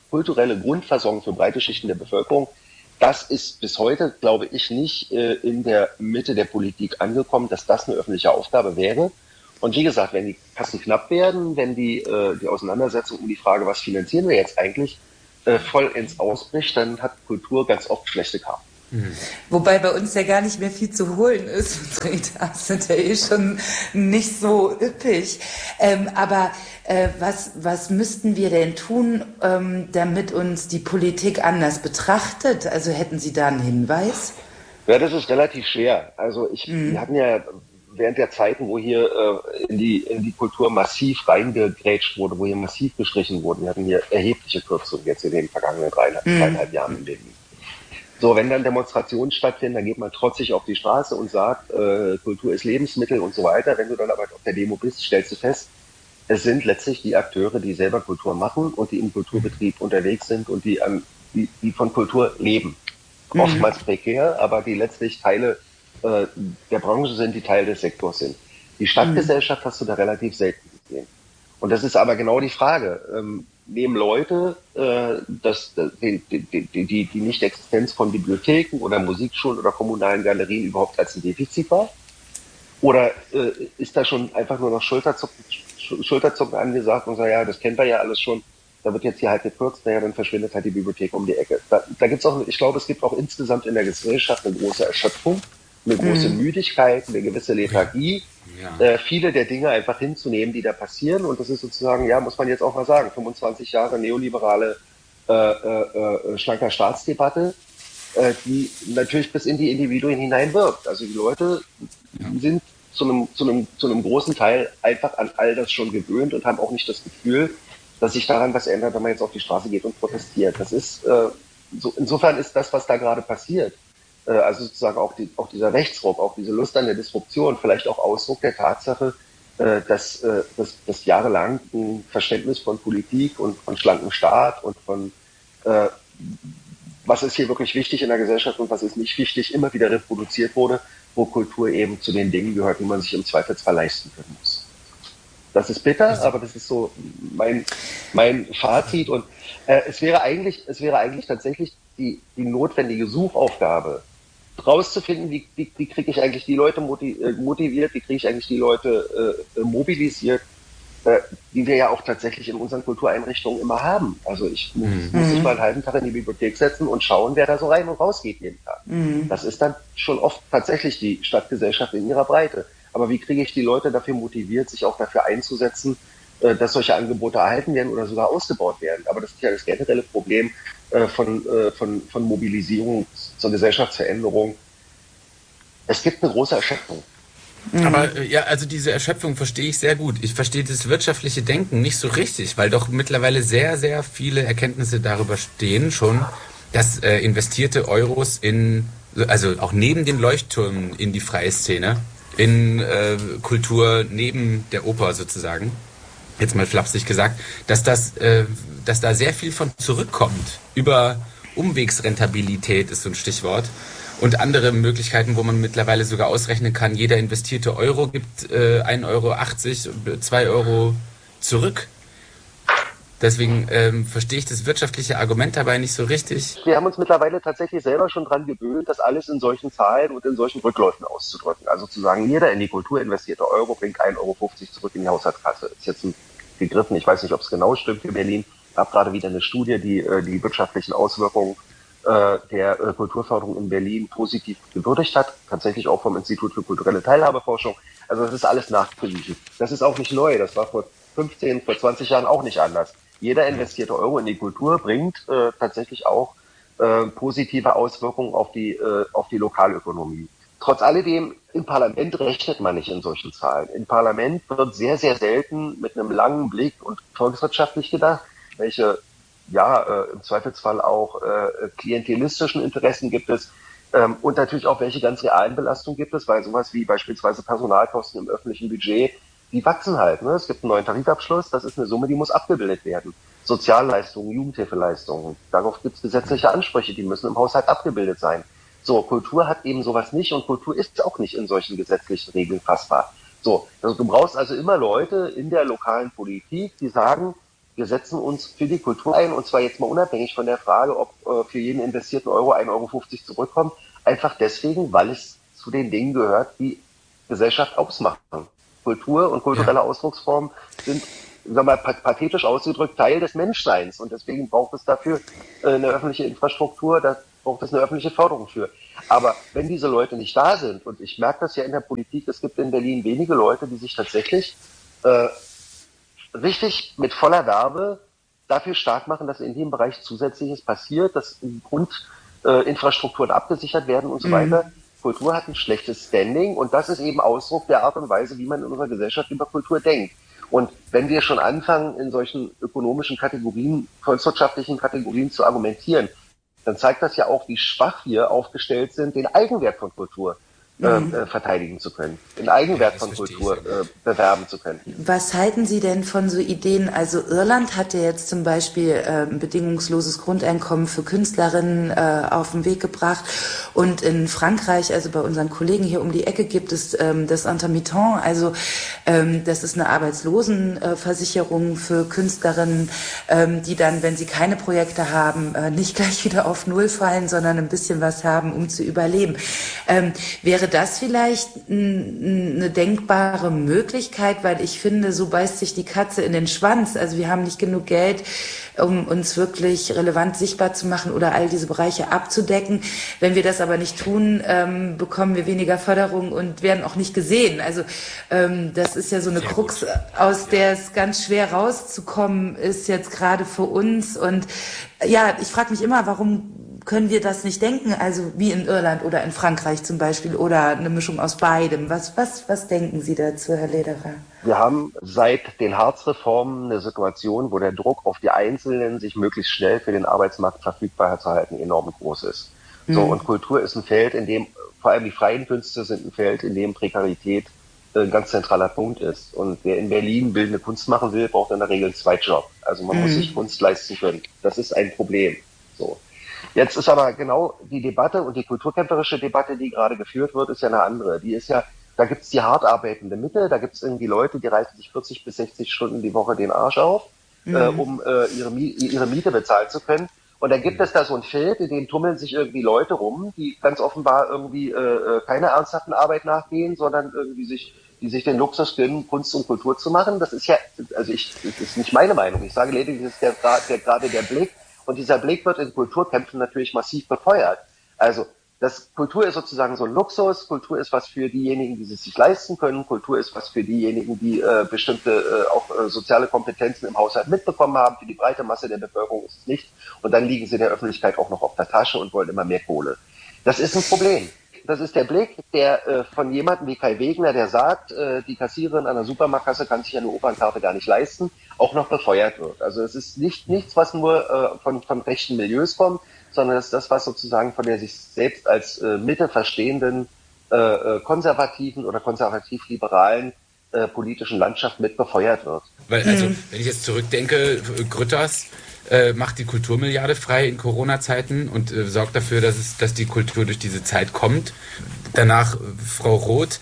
kulturelle Grundversorgung für breite Schichten der Bevölkerung, das ist bis heute, glaube ich, nicht äh, in der Mitte der Politik angekommen, dass das eine öffentliche Aufgabe wäre. Und wie gesagt, wenn die Kassen knapp werden, wenn die, äh, die Auseinandersetzung um die Frage, was finanzieren wir jetzt eigentlich, äh, vollends ausbricht, dann hat Kultur ganz oft schlechte Karten. Mhm. Wobei bei uns ja gar nicht mehr viel zu holen ist. Unsere Etats sind ja eh schon nicht so üppig. Ähm, aber äh, was, was müssten wir denn tun, ähm, damit uns die Politik anders betrachtet? Also hätten Sie da einen Hinweis? Ja, das ist relativ schwer. Also ich, mhm. wir hatten ja während der Zeiten, wo hier äh, in die in die Kultur massiv reingegrätscht wurde, wo hier massiv gestrichen wurde, wir hatten hier erhebliche Kürzungen jetzt in den vergangenen dreieinhalb, mhm. dreieinhalb Jahren in Berlin. So, wenn dann Demonstrationen stattfinden, dann geht man trotzig auf die Straße und sagt, äh, Kultur ist Lebensmittel und so weiter. Wenn du dann aber auf der Demo bist, stellst du fest, es sind letztlich die Akteure, die selber Kultur machen und die im Kulturbetrieb unterwegs sind und die, an, die, die von Kultur leben. Mhm. Oftmals prekär, aber die letztlich Teile äh, der Branche sind, die Teil des Sektors sind. Die Stadtgesellschaft mhm. hast du da relativ selten gesehen. Und das ist aber genau die Frage. Ähm, nehmen Leute äh, das, die, die, die, die, die Nicht-Existenz von Bibliotheken oder Musikschulen oder kommunalen Galerien überhaupt als ein Defizit wahr? Oder äh, ist da schon einfach nur noch Schulterzucken, Schulterzucken angesagt und sagt, ja, das kennt wir ja alles schon, da wird jetzt hier halt gekürzt, naja, dann verschwindet halt die Bibliothek um die Ecke. Da, da gibt's auch, ich glaube, es gibt auch insgesamt in der Gesellschaft eine große Erschöpfung, eine große mhm. Müdigkeit, eine gewisse Lethargie, ja. äh, viele der Dinge einfach hinzunehmen, die da passieren. Und das ist sozusagen, ja, muss man jetzt auch mal sagen, fünfundzwanzig Jahre neoliberale äh, äh, äh, schlanker Staatsdebatte, äh, die natürlich bis in die Individuen hinein wirkt. Also die Leute ja. sind zu einem, zu einem, zu einem großen Teil einfach an all das schon gewöhnt und haben auch nicht das Gefühl, dass sich daran was ändert, wenn man jetzt auf die Straße geht und protestiert. Das ist, äh, so, insofern ist das, was da gerade passiert, äh, also sozusagen auch, die, auch dieser Rechtsruck, auch diese Lust an der Disruption, vielleicht auch Ausdruck der Tatsache, äh, dass, äh, dass, dass jahrelang ein Verständnis von Politik und von schlankem Staat und von äh, was ist hier wirklich wichtig in der Gesellschaft und was ist nicht wichtig, immer wieder reproduziert wurde, wo Kultur eben zu den Dingen gehört, die man sich im Zweifelsfall leisten können muss. Das ist bitter, aber das ist so mein, mein Fazit. Und äh, es wäre eigentlich, es wäre eigentlich tatsächlich die, die notwendige Suchaufgabe, rauszufinden, wie, wie, wie kriege ich eigentlich die Leute motiviert, wie kriege ich eigentlich die Leute äh, mobilisiert, äh, die wir ja auch tatsächlich in unseren Kultureinrichtungen immer haben. Also ich muss, mhm. muss mich mal einen halben Tag in die Bibliothek setzen und schauen, wer da so rein und raus geht jeden Tag. Mhm. Das ist dann schon oft tatsächlich die Stadtgesellschaft in ihrer Breite. Aber wie kriege ich die Leute dafür motiviert, sich auch dafür einzusetzen, äh, dass solche Angebote erhalten werden oder sogar ausgebaut werden? Aber das ist ja das generelle Problem äh, von, äh, von, von Mobilisierung zur Gesellschaftsveränderung. Es gibt eine große Erschöpfung. Aber äh, ja, also diese Erschöpfung verstehe ich sehr gut. Ich verstehe das wirtschaftliche Denken nicht so richtig, weil doch mittlerweile sehr, sehr viele Erkenntnisse darüber stehen schon, dass äh, investierte Euros in, also auch neben den Leuchttürmen in die freie Szene, in äh, Kultur neben der Oper sozusagen, jetzt mal flapsig gesagt, dass das, äh, dass da sehr viel von zurückkommt. Über Umwegsrentabilität ist so ein Stichwort. Und andere Möglichkeiten, wo man mittlerweile sogar ausrechnen kann, jeder investierte Euro gibt äh, ein Euro achtzig, zwei Euro zurück. Deswegen ähm, verstehe ich das wirtschaftliche Argument dabei nicht so richtig. Wir haben uns mittlerweile tatsächlich selber schon dran gewöhnt, das alles in solchen Zahlen und in solchen Rückläufen auszudrücken. Also zu sagen, jeder in die Kultur investierte Euro bringt ein Euro fünfzig zurück in die Haushaltskasse. Ist jetzt ein gegriffen, ich weiß nicht, ob es genau stimmt für Berlin. Ich habe gerade wieder eine Studie, die äh, die wirtschaftlichen Auswirkungen äh, der äh, Kulturförderung in Berlin positiv gewürdigt hat. Tatsächlich auch vom Institut für kulturelle Teilhabeforschung. Also das ist alles nachgewiesen. Das ist auch nicht neu. Das war vor fünfzehn, vor zwanzig Jahren auch nicht anders. Jeder investierte Euro in die Kultur bringt äh, tatsächlich auch äh, positive Auswirkungen auf die, äh, auf die Lokalökonomie. Trotz alledem, im Parlament rechnet man nicht in solchen Zahlen. Im Parlament wird sehr, sehr selten mit einem langen Blick und volkswirtschaftlich gedacht, welche ja äh, im Zweifelsfall auch äh, klientelistischen Interessen gibt es ähm, und natürlich auch welche ganz realen Belastungen gibt es, weil sowas wie beispielsweise Personalkosten im öffentlichen Budget, die wachsen halt. Ne? Es gibt einen neuen Tarifabschluss, das ist eine Summe, die muss abgebildet werden. Sozialleistungen, Jugendhilfeleistungen, darauf gibt es gesetzliche Ansprüche, die müssen im Haushalt abgebildet sein. So, Kultur hat eben sowas nicht und Kultur ist auch nicht in solchen gesetzlichen Regeln fassbar. So, also du brauchst also immer Leute in der lokalen Politik, die sagen, wir setzen uns für die Kultur ein, und zwar jetzt mal unabhängig von der Frage, ob äh, für jeden investierten Euro ein Euro fünfzig zurückkommt, einfach deswegen, weil es zu den Dingen gehört, die Gesellschaft ausmachen. Kultur und kulturelle ja. Ausdrucksformen sind, sagen wir mal, pathetisch ausgedrückt, Teil des Menschseins, und deswegen braucht es dafür äh, eine öffentliche Infrastruktur, da braucht es eine öffentliche Förderung für. Aber wenn diese Leute nicht da sind, und ich merke das ja in der Politik, es gibt in Berlin wenige Leute, die sich tatsächlich äh, richtig mit voller Werbe dafür stark machen, dass in dem Bereich Zusätzliches passiert, dass Grundinfrastrukturen äh, abgesichert werden und so mhm. weiter. Kultur hat ein schlechtes Standing, und das ist eben Ausdruck der Art und Weise, wie man in unserer Gesellschaft über Kultur denkt. Und wenn wir schon anfangen, in solchen ökonomischen Kategorien, volkswirtschaftlichen Kategorien zu argumentieren, dann zeigt das ja auch, wie schwach wir aufgestellt sind, den Eigenwert von Kultur Mhm. Äh, verteidigen zu können, den Eigenwert ja, von Kultur äh, bewerben zu können. Was halten Sie denn von so Ideen? Also Irland hat ja jetzt zum Beispiel äh, ein bedingungsloses Grundeinkommen für Künstlerinnen äh, auf den Weg gebracht, und in Frankreich, also bei unseren Kollegen hier um die Ecke, gibt es ähm, das Intermittent, also ähm, das ist eine Arbeitslosenversicherung für Künstlerinnen, ähm, die dann, wenn sie keine Projekte haben, äh, nicht gleich wieder auf Null fallen, sondern ein bisschen was haben, um zu überleben. Ähm, wäre das vielleicht eine denkbare Möglichkeit, weil ich finde, so beißt sich die Katze in den Schwanz. Also wir haben nicht genug Geld, um uns wirklich relevant sichtbar zu machen oder all diese Bereiche abzudecken. Wenn wir das aber nicht tun, ähm, bekommen wir weniger Förderung und werden auch nicht gesehen. Also ähm, das ist ja so eine Sehr Krux, gut. aus der es ganz schwer rauszukommen ist jetzt gerade für uns. Und ja, ich frage mich immer, warum können wir das nicht denken, also wie in Irland oder in Frankreich zum Beispiel, oder eine Mischung aus beidem? Was, was, was denken Sie dazu, Herr Lederer? Wir haben seit den Hartz-Reformen eine Situation, wo der Druck auf die Einzelnen, sich möglichst schnell für den Arbeitsmarkt verfügbar zu halten, enorm groß ist. Mhm. So, und Kultur ist ein Feld, in dem, vor allem die freien Künste sind ein Feld, in dem Prekarität ein ganz zentraler Punkt ist. Und wer in Berlin bildende Kunst machen will, braucht in der Regel einen Zweitjob. Also man mhm. muss sich Kunst leisten können. Das ist ein Problem. So. Jetzt ist aber genau die Debatte, und die kulturkämpferische Debatte, die gerade geführt wird, ist ja eine andere. Die ist ja, da gibt es die hart arbeitende Mitte, da gibt es irgendwie Leute, die reißen sich vierzig bis sechzig Stunden die Woche den Arsch auf, mhm. äh, um äh, ihre, ihre Miete bezahlen zu können. Und dann gibt es da so ein Feld, in dem tummeln sich irgendwie Leute rum, die ganz offenbar irgendwie äh, keine ernsthaften Arbeit nachgehen, sondern irgendwie sich, die sich den Luxus gönnen, Kunst und Kultur zu machen. Das ist ja, also ich, das ist nicht meine Meinung. Ich sage lediglich, das ist der, der, gerade der Blick. Und dieser Blick wird in Kulturkämpfen natürlich massiv befeuert. Also das Kultur ist sozusagen so ein Luxus, Kultur ist was für diejenigen, die es sich leisten können, Kultur ist was für diejenigen, die äh, bestimmte äh, auch äh, soziale Kompetenzen im Haushalt mitbekommen haben, für die breite Masse der Bevölkerung ist es nicht. Und dann liegen sie in der Öffentlichkeit auch noch auf der Tasche und wollen immer mehr Kohle. Das ist ein Problem. Das ist der Blick, der äh, von jemandem wie Kai Wegner, der sagt, äh, die Kassiererin an der Supermarktkasse kann sich eine Opernkarte gar nicht leisten, auch noch befeuert wird. Also es ist nicht nichts, was nur äh, von, von rechten Milieus kommt, sondern es ist das, was sozusagen von der sich selbst als äh, Mitte verstehenden, äh, konservativen oder konservativ-liberalen äh, politischen Landschaft mit befeuert wird. Weil, also, mhm. wenn ich jetzt zurückdenke, Grütters äh, macht die Kulturmilliarde frei in Corona-Zeiten und äh, sorgt dafür, dass es, dass die Kultur durch diese Zeit kommt. Danach äh, Frau Roth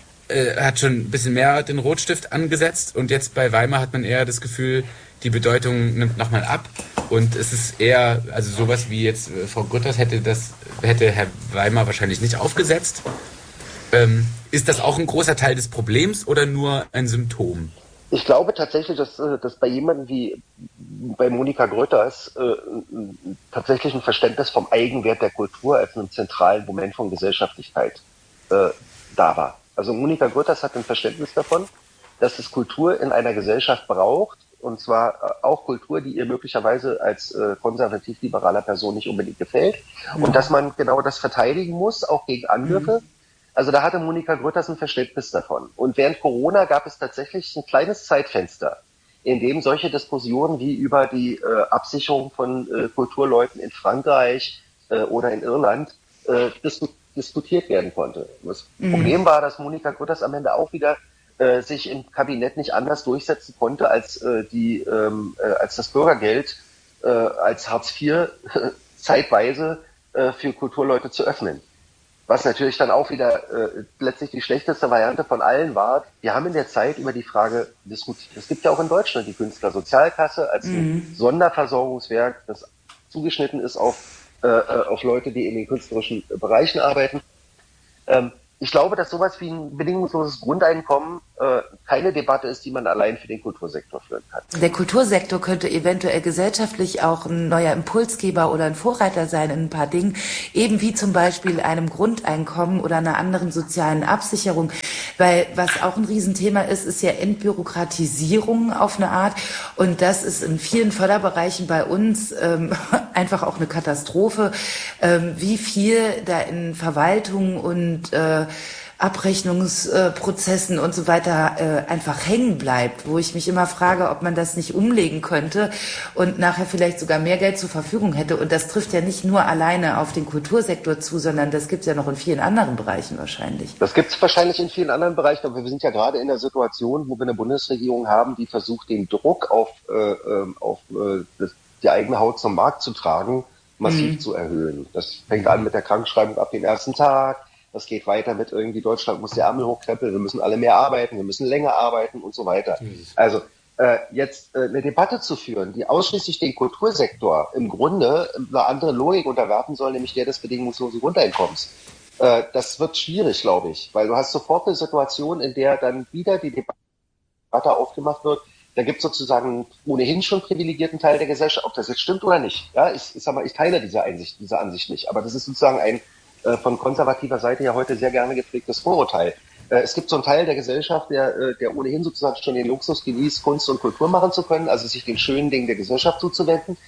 äh, hat schon ein bisschen mehr den Rotstift angesetzt, und jetzt bei Weimar hat man eher das Gefühl, die Bedeutung nimmt nochmal ab, und es ist eher, also sowas wie jetzt äh, Frau Grütters hätte das, hätte Herr Weimar wahrscheinlich nicht aufgesetzt. Ähm, ist das auch ein großer Teil des Problems oder nur ein Symptom? Ich glaube tatsächlich, dass, dass bei jemandem wie bei Monika Grütters äh, tatsächlich ein Verständnis vom Eigenwert der Kultur als einem zentralen Moment von Gesellschaftlichkeit äh, da war. Also Monika Grütters hat ein Verständnis davon, dass es Kultur in einer Gesellschaft braucht, und zwar auch Kultur, die ihr möglicherweise als äh, konservativ-liberaler Person nicht unbedingt gefällt, mhm. und dass man genau das verteidigen muss, auch gegen Angriffe. Mhm. Also da hatte Monika Grütters ein Verständnis davon. Und während Corona gab es tatsächlich ein kleines Zeitfenster, in dem solche Diskussionen wie über die äh, Absicherung von äh, Kulturleuten in Frankreich äh, oder in Irland äh, dis- diskutiert werden konnte. Das mhm. Problem war, dass Monika Grütters am Ende auch wieder äh, sich im Kabinett nicht anders durchsetzen konnte, als äh, die ähm, äh, als das Bürgergeld äh, als Hartz vier äh, zeitweise äh, für Kulturleute zu öffnen. Was natürlich dann auch wieder äh, letztlich die schlechteste Variante von allen war. Wir haben in der Zeit über die Frage diskutiert. Es gibt ja auch in Deutschland die Künstlersozialkasse als mhm. ein Sonderversorgungswerk, das zugeschnitten ist auf, äh, auf Leute, die in den künstlerischen Bereichen arbeiten. Ähm, Ich glaube, dass sowas wie ein bedingungsloses Grundeinkommen äh, keine Debatte ist, die man allein für den Kultursektor führen kann. Der Kultursektor könnte eventuell gesellschaftlich auch ein neuer Impulsgeber oder ein Vorreiter sein in ein paar Dingen, eben wie zum Beispiel einem Grundeinkommen oder einer anderen sozialen Absicherung. Weil was auch ein Riesenthema ist, ist ja Entbürokratisierung auf eine Art. Und das ist in vielen Förderbereichen bei uns ähm, einfach auch eine Katastrophe, ähm, wie viel da in Verwaltung und äh, Abrechnungsprozessen und so weiter äh, einfach hängen bleibt, wo ich mich immer frage, ob man das nicht umlegen könnte und nachher vielleicht sogar mehr Geld zur Verfügung hätte. Und das trifft ja nicht nur alleine auf den Kultursektor zu, sondern das gibt es ja noch in vielen anderen Bereichen wahrscheinlich. Das gibt es wahrscheinlich in vielen anderen Bereichen, aber wir sind ja gerade in der Situation, wo wir eine Bundesregierung haben, die versucht, den Druck auf, äh, auf äh, das, die eigene Haut zum Markt zu tragen, massiv mhm. zu erhöhen. Das fängt an mit der Krankschreibung ab dem ersten Tag. Das geht weiter mit irgendwie Deutschland muss die Ärmel hochkrempeln, wir müssen alle mehr arbeiten, wir müssen länger arbeiten und so weiter. Also äh, jetzt äh, eine Debatte zu führen, die ausschließlich den Kultursektor im Grunde einer anderen Logik unterwerfen soll, nämlich der des bedingungslosen Grundeinkommens. Äh, das wird schwierig, glaube ich, weil du hast sofort eine Situation, in der dann wieder die Debatte aufgemacht wird. Da gibt es sozusagen einen ohnehin schon privilegierten Teil der Gesellschaft, ob das jetzt stimmt oder nicht. Ja, ich, ich sag mal, ich teile diese Einsicht, diese Ansicht nicht, aber das ist sozusagen ein von konservativer Seite ja heute sehr gerne gepflegtes Vorurteil. Es gibt so einen Teil der Gesellschaft, der, der ohnehin sozusagen schon den Luxus genießt, Kunst und Kultur machen zu können, also sich den schönen Dingen der Gesellschaft zuzuwenden.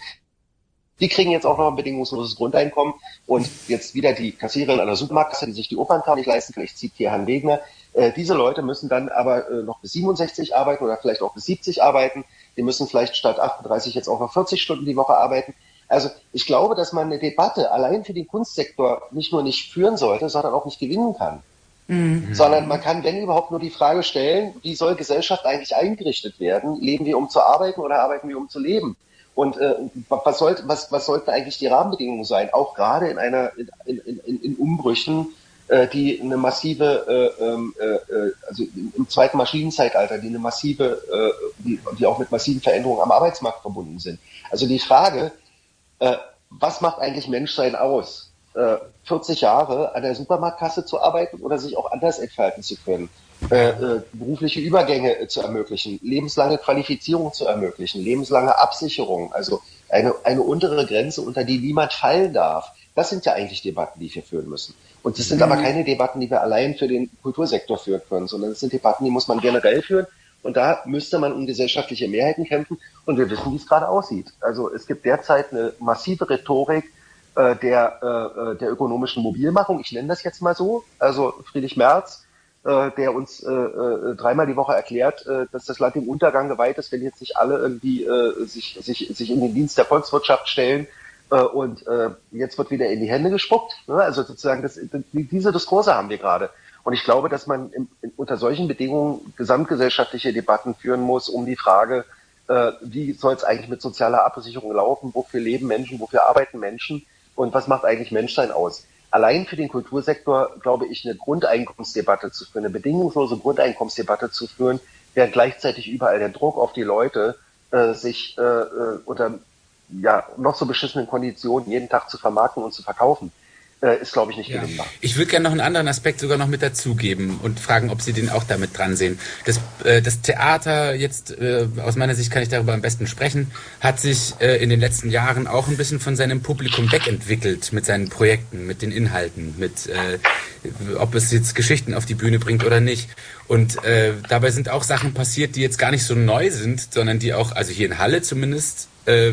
Die kriegen jetzt auch noch ein bedingungsloses Grundeinkommen und jetzt wieder die Kassiererin an der Supermarktkasse, die sich die Opernkarte nicht leisten kann, ich zitiere Herrn Wegner, äh, diese Leute müssen dann aber äh, noch bis siebenundsechzig arbeiten oder vielleicht auch bis siebzig arbeiten, die müssen vielleicht statt achtunddreißig jetzt auch noch vierzig Stunden die Woche arbeiten. Also ich glaube, dass man eine Debatte allein für den Kunstsektor nicht nur nicht führen sollte, sondern auch nicht gewinnen kann. Mhm. Sondern man kann, wenn überhaupt, nur die Frage stellen, wie soll Gesellschaft eigentlich eingerichtet werden? Leben wir, um zu arbeiten oder arbeiten wir, um zu leben? Und äh, was, sollte, was, was sollten eigentlich die Rahmenbedingungen sein? Auch gerade in einer in, in, in, in Umbrüchen, äh, die eine massive, äh, äh, also im zweiten Maschinenzeitalter, die eine massive, äh, die, die auch mit massiven Veränderungen am Arbeitsmarkt verbunden sind. Also die Frage, Äh, was macht eigentlich Menschsein aus? Äh, vierzig Jahre an der Supermarktkasse zu arbeiten oder sich auch anders entfalten zu können? Äh, äh, berufliche Übergänge äh, zu ermöglichen, lebenslange Qualifizierung zu ermöglichen, lebenslange Absicherung, also eine, eine untere Grenze, unter die niemand fallen darf. Das sind ja eigentlich Debatten, die wir führen müssen. Und das sind mhm. aber keine Debatten, die wir allein für den Kultursektor führen können, sondern das sind Debatten, die muss man generell führen. Und da müsste man um gesellschaftliche Mehrheiten kämpfen. Und wir wissen, wie es gerade aussieht. Also es gibt derzeit eine massive Rhetorik äh, der, äh, der ökonomischen Mobilmachung. Ich nenne das jetzt mal so. Also Friedrich Merz, äh, der uns äh, äh, dreimal die Woche erklärt, äh, dass das Land dem Untergang geweiht ist, wenn jetzt nicht alle irgendwie äh, sich, sich, sich in den Dienst der Volkswirtschaft stellen. Äh, und äh, jetzt wird wieder in die Hände gespuckt. Ne? Also sozusagen das, diese Diskurse haben wir gerade. Und ich glaube, dass man in, in, unter solchen Bedingungen gesamtgesellschaftliche Debatten führen muss um die Frage, äh, wie soll es eigentlich mit sozialer Absicherung laufen, wofür leben Menschen, wofür arbeiten Menschen und was macht eigentlich Menschsein aus. Allein für den Kultursektor, glaube ich, eine Grundeinkommensdebatte zu führen, eine bedingungslose Grundeinkommensdebatte zu führen, während gleichzeitig überall der Druck auf die Leute, äh, sich äh, unter ja, noch so beschissenen Konditionen jeden Tag zu vermarkten und zu verkaufen. Ist, glaube ich, nicht ja. gewinnbar. Ich würde gerne noch einen anderen Aspekt sogar noch mit dazugeben und fragen, ob Sie den auch damit dran sehen. Das, äh, das Theater, jetzt äh, aus meiner Sicht kann ich darüber am besten sprechen, hat sich äh, in den letzten Jahren auch ein bisschen von seinem Publikum wegentwickelt mit seinen Projekten, mit den Inhalten, mit äh, ob es jetzt Geschichten auf die Bühne bringt oder nicht. Und äh, dabei sind auch Sachen passiert, die jetzt gar nicht so neu sind, sondern die auch, also hier in Halle zumindest, äh,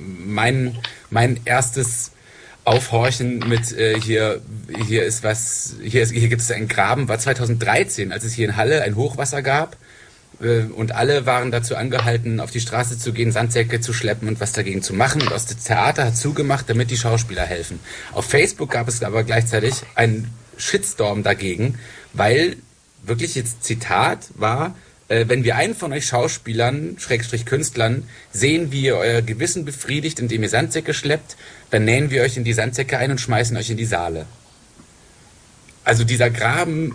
mein, mein erstes Aufhorchen mit äh, hier hier ist was hier ist hier gibt es einen Graben, war zweitausenddreizehn, als es hier in Halle ein Hochwasser gab äh, und alle waren dazu angehalten, auf die Straße zu gehen, Sandsäcke zu schleppen und was dagegen zu machen. Und das Theater hat zugemacht, damit die Schauspieler helfen. Auf Facebook gab es aber gleichzeitig einen Shitstorm dagegen, weil wirklich jetzt Zitat war: Wenn wir einen von euch Schauspielern, Schrägstrich Künstlern, sehen, wie ihr euer Gewissen befriedigt, indem ihr Sandsäcke schleppt, dann nähen wir euch in die Sandsäcke ein und schmeißen euch in die Saale. Also dieser Graben,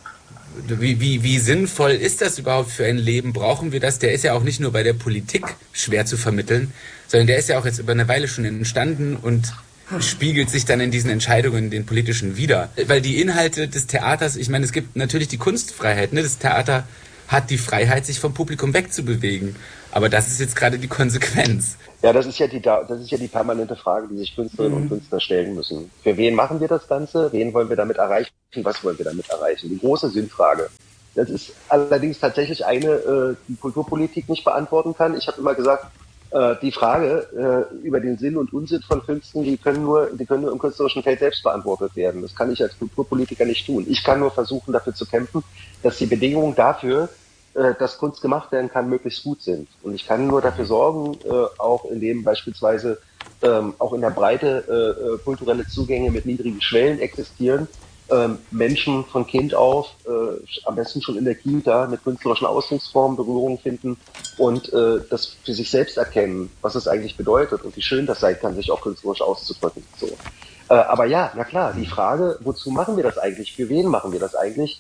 wie, wie, wie sinnvoll ist das überhaupt für ein Leben? Brauchen wir das? Der ist ja auch nicht nur bei der Politik schwer zu vermitteln, sondern der ist ja auch jetzt über eine Weile schon entstanden und spiegelt sich dann in diesen Entscheidungen, den politischen, wider. Weil die Inhalte des Theaters, ich meine, es gibt natürlich die Kunstfreiheit, ne? Das Theater hat die Freiheit, sich vom Publikum wegzubewegen. Aber das ist jetzt gerade die Konsequenz. Ja, das ist ja die, das ist ja die permanente Frage, die sich Künstlerinnen mhm. und Künstler stellen müssen. Für wen machen wir das Ganze? Wen wollen wir damit erreichen? Was wollen wir damit erreichen? Die große Sinnfrage. Das ist allerdings tatsächlich eine, äh, die Kulturpolitik nicht beantworten kann. Ich habe immer gesagt, äh, die Frage äh, über den Sinn und Unsinn von Künsten, die können nur, die können nur im künstlerischen Feld selbst beantwortet werden. Das kann ich als Kulturpolitiker nicht tun. Ich kann nur versuchen, dafür zu kämpfen, dass die Bedingungen dafür, dass Kunst gemacht werden kann, möglichst gut sind. Und ich kann nur dafür sorgen, äh, auch indem beispielsweise ähm, auch in der Breite äh, kulturelle Zugänge mit niedrigen Schwellen existieren, ähm, Menschen von Kind auf, äh, am besten schon in der Kita, mit künstlerischen Ausdrucksformen Berührung finden und äh, das für sich selbst erkennen, was es eigentlich bedeutet und wie schön das sein kann, sich auch künstlerisch auszudrücken. So. Äh, aber ja, na klar, die Frage, wozu machen wir das eigentlich? Für wen machen wir das eigentlich?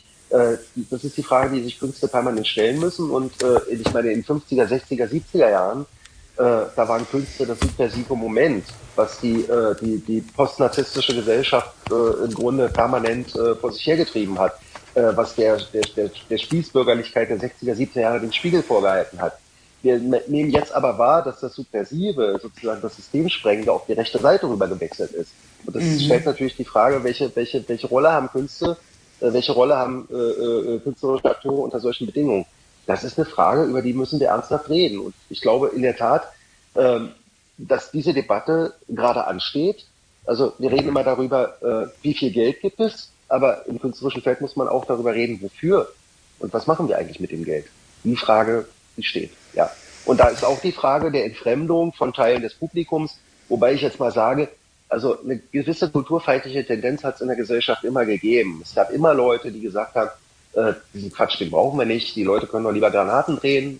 Das ist die Frage, die sich Künstler permanent stellen müssen. Und äh, ich meine, in den fünfziger, sechziger, siebziger Jahren, äh, da waren Künstler das subversive Moment, was die, äh, die, die postnarzisstische Gesellschaft äh, im Grunde permanent äh, vor sich hergetrieben hat, äh, was der, der, der, der Spießbürgerlichkeit der sechziger, siebziger Jahre den Spiegel vorgehalten hat. Wir nehmen jetzt aber wahr, dass das Subversive, sozusagen das Systemsprengende, auf die rechte Seite rüber gewechselt ist. Und das mhm. stellt natürlich die Frage, welche, welche, welche Rolle haben Künste, welche Rolle haben äh, äh, künstlerische Akteure unter solchen Bedingungen? Das ist eine Frage, über die müssen wir ernsthaft reden. Und ich glaube in der Tat, ähm, dass diese Debatte gerade ansteht. Also wir reden immer darüber, äh, wie viel Geld gibt es, aber im künstlerischen Feld muss man auch darüber reden, wofür und was machen wir eigentlich mit dem Geld. Die Frage, die steht. Ja. Und da ist auch die Frage der Entfremdung von Teilen des Publikums, wobei ich jetzt mal sage, also eine gewisse kulturfeindliche Tendenz hat es in der Gesellschaft immer gegeben. Es gab immer Leute, die gesagt haben, äh, diesen Quatsch, den brauchen wir nicht, die Leute können doch lieber Granaten drehen,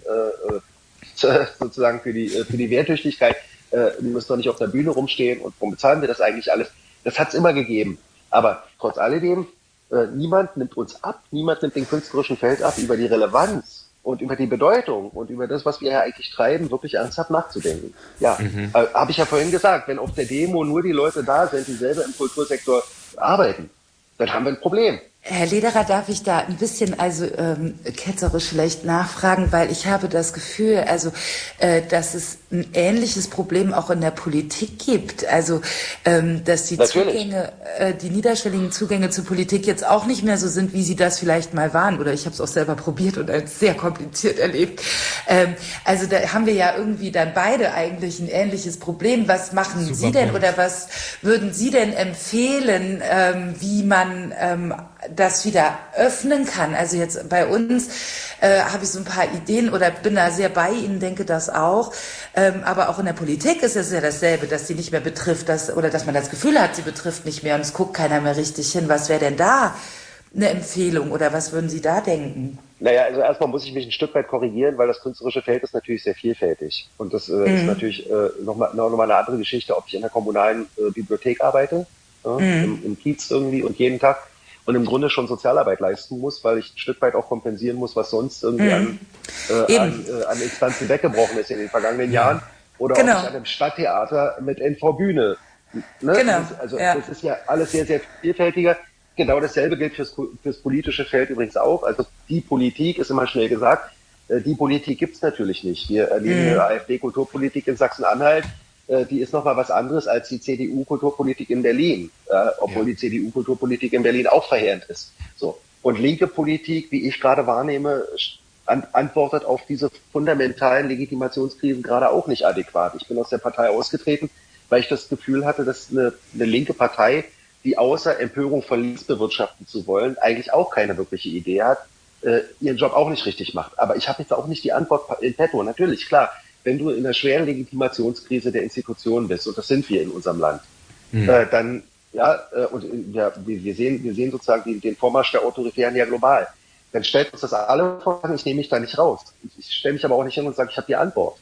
äh, sozusagen für die, für die Wehrtüchtigkeit, äh, die müssen doch nicht auf der Bühne rumstehen und warum bezahlen wir das eigentlich alles? Das hat es immer gegeben. Aber trotz alledem, äh, niemand nimmt uns ab, niemand nimmt den künstlerischen Feld ab, über die Relevanz und über die Bedeutung und über das, was wir ja eigentlich treiben, wirklich ernsthaft nachzudenken. Ja, mhm. äh, habe ich ja vorhin gesagt, wenn auf der Demo nur die Leute da sind, die selber im Kultursektor arbeiten, dann haben wir ein Problem. Herr Lederer, darf ich da ein bisschen also ähm, ketzerisch vielleicht nachfragen, weil ich habe das Gefühl, also äh, dass es ein ähnliches Problem auch in der Politik gibt, also ähm, dass die Natürlich. Zugänge, äh, die niederschwelligen Zugänge zur Politik jetzt auch nicht mehr so sind, wie sie das vielleicht mal waren, oder ich habe es auch selber probiert und als sehr kompliziert erlebt. Ähm, also da haben wir ja irgendwie dann beide eigentlich ein ähnliches Problem. Was machen Super Sie denn Punkt. Oder was würden Sie denn empfehlen, ähm, wie man ähm, das wieder öffnen kann? Also jetzt bei uns äh, habe ich so ein paar Ideen oder bin da sehr bei Ihnen, denke das auch. Ähm, aber auch in der Politik ist es ja dasselbe, dass sie nicht mehr betrifft, dass, oder dass man das Gefühl hat, sie betrifft nicht mehr und es guckt keiner mehr richtig hin. Was wäre denn da eine Empfehlung oder was würden Sie da denken? Naja, also erstmal muss ich mich ein Stück weit korrigieren, weil das künstlerische Feld ist natürlich sehr vielfältig. Und das äh, mhm. ist natürlich äh, nochmal noch mal eine andere Geschichte, ob ich in der kommunalen äh, Bibliothek arbeite, äh, mhm. im, im Kiez irgendwie und jeden Tag und im Grunde schon Sozialarbeit leisten muss, weil ich ein Stück weit auch kompensieren muss, was sonst irgendwie mhm. an, äh, an, äh, an Instanzen weggebrochen ist in den vergangenen ja. Jahren. Oder genau. ob ich an einem Stadttheater mit N V Bühne. Ne? Genau. Das, also ja. das ist ja alles sehr, sehr vielfältiger. Genau dasselbe gilt fürs, fürs politische Feld übrigens auch. Also die Politik ist immer schnell gesagt, äh, die Politik gibt's natürlich nicht. Wir erleben mhm. eine AfD-Kulturpolitik in Sachsen-Anhalt, die ist nochmal was anderes als die C D U-Kulturpolitik in Berlin, äh, obwohl ja. die C D U-Kulturpolitik in Berlin auch verheerend ist. So. Und linke Politik, wie ich gerade wahrnehme, an, antwortet auf diese fundamentalen Legitimationskrisen gerade auch nicht adäquat. Ich bin aus der Partei ausgetreten, weil ich das Gefühl hatte, dass eine, eine linke Partei, die außer Empörung von links bewirtschaften zu wollen, eigentlich auch keine wirkliche Idee hat, äh, ihren Job auch nicht richtig macht. Aber ich habe jetzt auch nicht die Antwort in petto. Natürlich, klar, wenn du in einer schweren Legitimationskrise der Institutionen bist, und das sind wir in unserem Land, mhm. äh, dann, ja, äh, und ja, wir sehen, wir sehen sozusagen den, den Vormarsch der Autoritären ja global, dann stellt uns das alle vor, ich nehme mich da nicht raus. Ich stelle mich aber auch nicht hin und sage, ich habe die Antwort.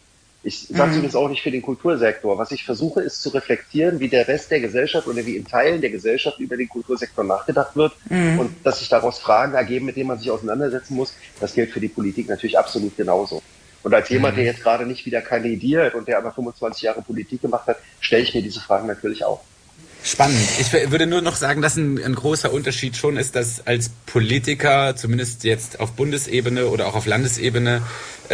Ich sage es übrigens auch nicht für den Kultursektor. Was ich versuche, ist zu reflektieren, wie der Rest der Gesellschaft oder wie in Teilen der Gesellschaft über den Kultursektor nachgedacht wird mhm. und dass sich daraus Fragen ergeben, mit denen man sich auseinandersetzen muss. Das gilt für die Politik natürlich absolut genauso. Und als jemand, der jetzt gerade nicht wieder kandidiert und der aber fünfundzwanzig Jahre Politik gemacht hat, stelle ich mir diese Fragen natürlich auch. Spannend. Ich würde nur noch sagen, dass ein, ein großer Unterschied schon ist, dass als Politiker, zumindest jetzt auf Bundesebene oder auch auf Landesebene,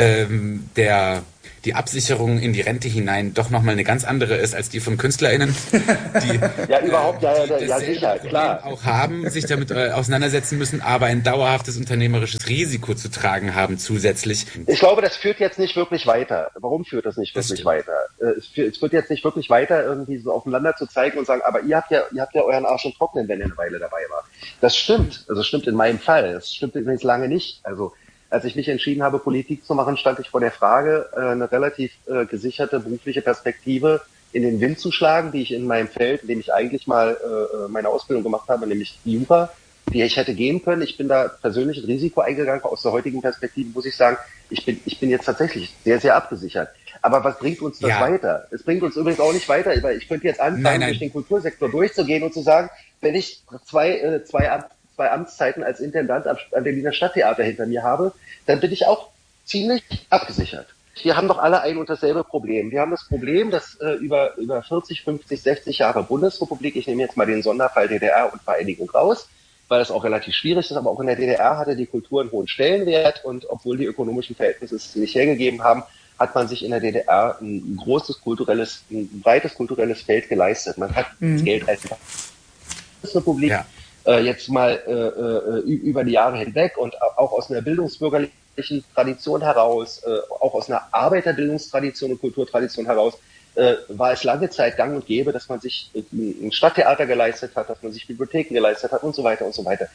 ähm, der die Absicherung in die Rente hinein doch nochmal eine ganz andere ist als die von KünstlerInnen, die ja überhaupt ja, ja, ja sicher, klar auch haben, sich damit äh, auseinandersetzen müssen, aber ein dauerhaftes unternehmerisches Risiko zu tragen haben zusätzlich. Ich glaube, das führt jetzt nicht wirklich weiter. Warum führt das nicht wirklich das weiter? Es führt, es führt jetzt nicht wirklich weiter, irgendwie so aufeinander zu zeigen und sagen, aber ihr habt ja, ihr habt ja euren Arsch im Trocknen, wenn ihr eine Weile dabei war. Das stimmt, also stimmt in meinem Fall. Das stimmt übrigens lange nicht. Also als ich mich entschieden habe, Politik zu machen, stand ich vor der Frage, eine relativ äh, gesicherte berufliche Perspektive in den Wind zu schlagen, die ich in meinem Feld, in dem ich eigentlich mal äh, meine Ausbildung gemacht habe, nämlich die Jura, die ich hätte gehen können. Ich bin da persönlich ein Risiko eingegangen. Aus der heutigen Perspektive muss ich sagen, ich bin, ich bin jetzt tatsächlich sehr, sehr abgesichert. Aber was bringt uns das ja. weiter? Es bringt uns übrigens auch nicht weiter, weil ich könnte jetzt anfangen, nein, nein. durch den Kultursektor durchzugehen und zu sagen, wenn ich zwei, äh, zwei Ab zwei Amtszeiten als Intendant am Berliner Stadttheater hinter mir habe, dann bin ich auch ziemlich abgesichert. Wir haben doch alle ein und dasselbe Problem. Wir haben das Problem, dass äh, über über vierzig, fünfzig, sechzig Jahre Bundesrepublik, ich nehme jetzt mal den Sonderfall D D R und Vereinigung raus, weil das auch relativ schwierig ist, aber auch in der D D R hatte die Kultur einen hohen Stellenwert und obwohl die ökonomischen Verhältnisse es nicht hergegeben haben, hat man sich in der D D R ein großes kulturelles, ein breites kulturelles Feld geleistet. Man hat mhm. das Geld als Bundesrepublik ja. jetzt mal äh, über die Jahre hinweg und auch aus einer bildungsbürgerlichen Tradition heraus, äh, auch aus einer Arbeiterbildungstradition und Kulturtradition heraus, äh, war es lange Zeit gang und gäbe, dass man sich ein Stadttheater geleistet hat, dass man sich Bibliotheken geleistet hat und so weiter und so weiter.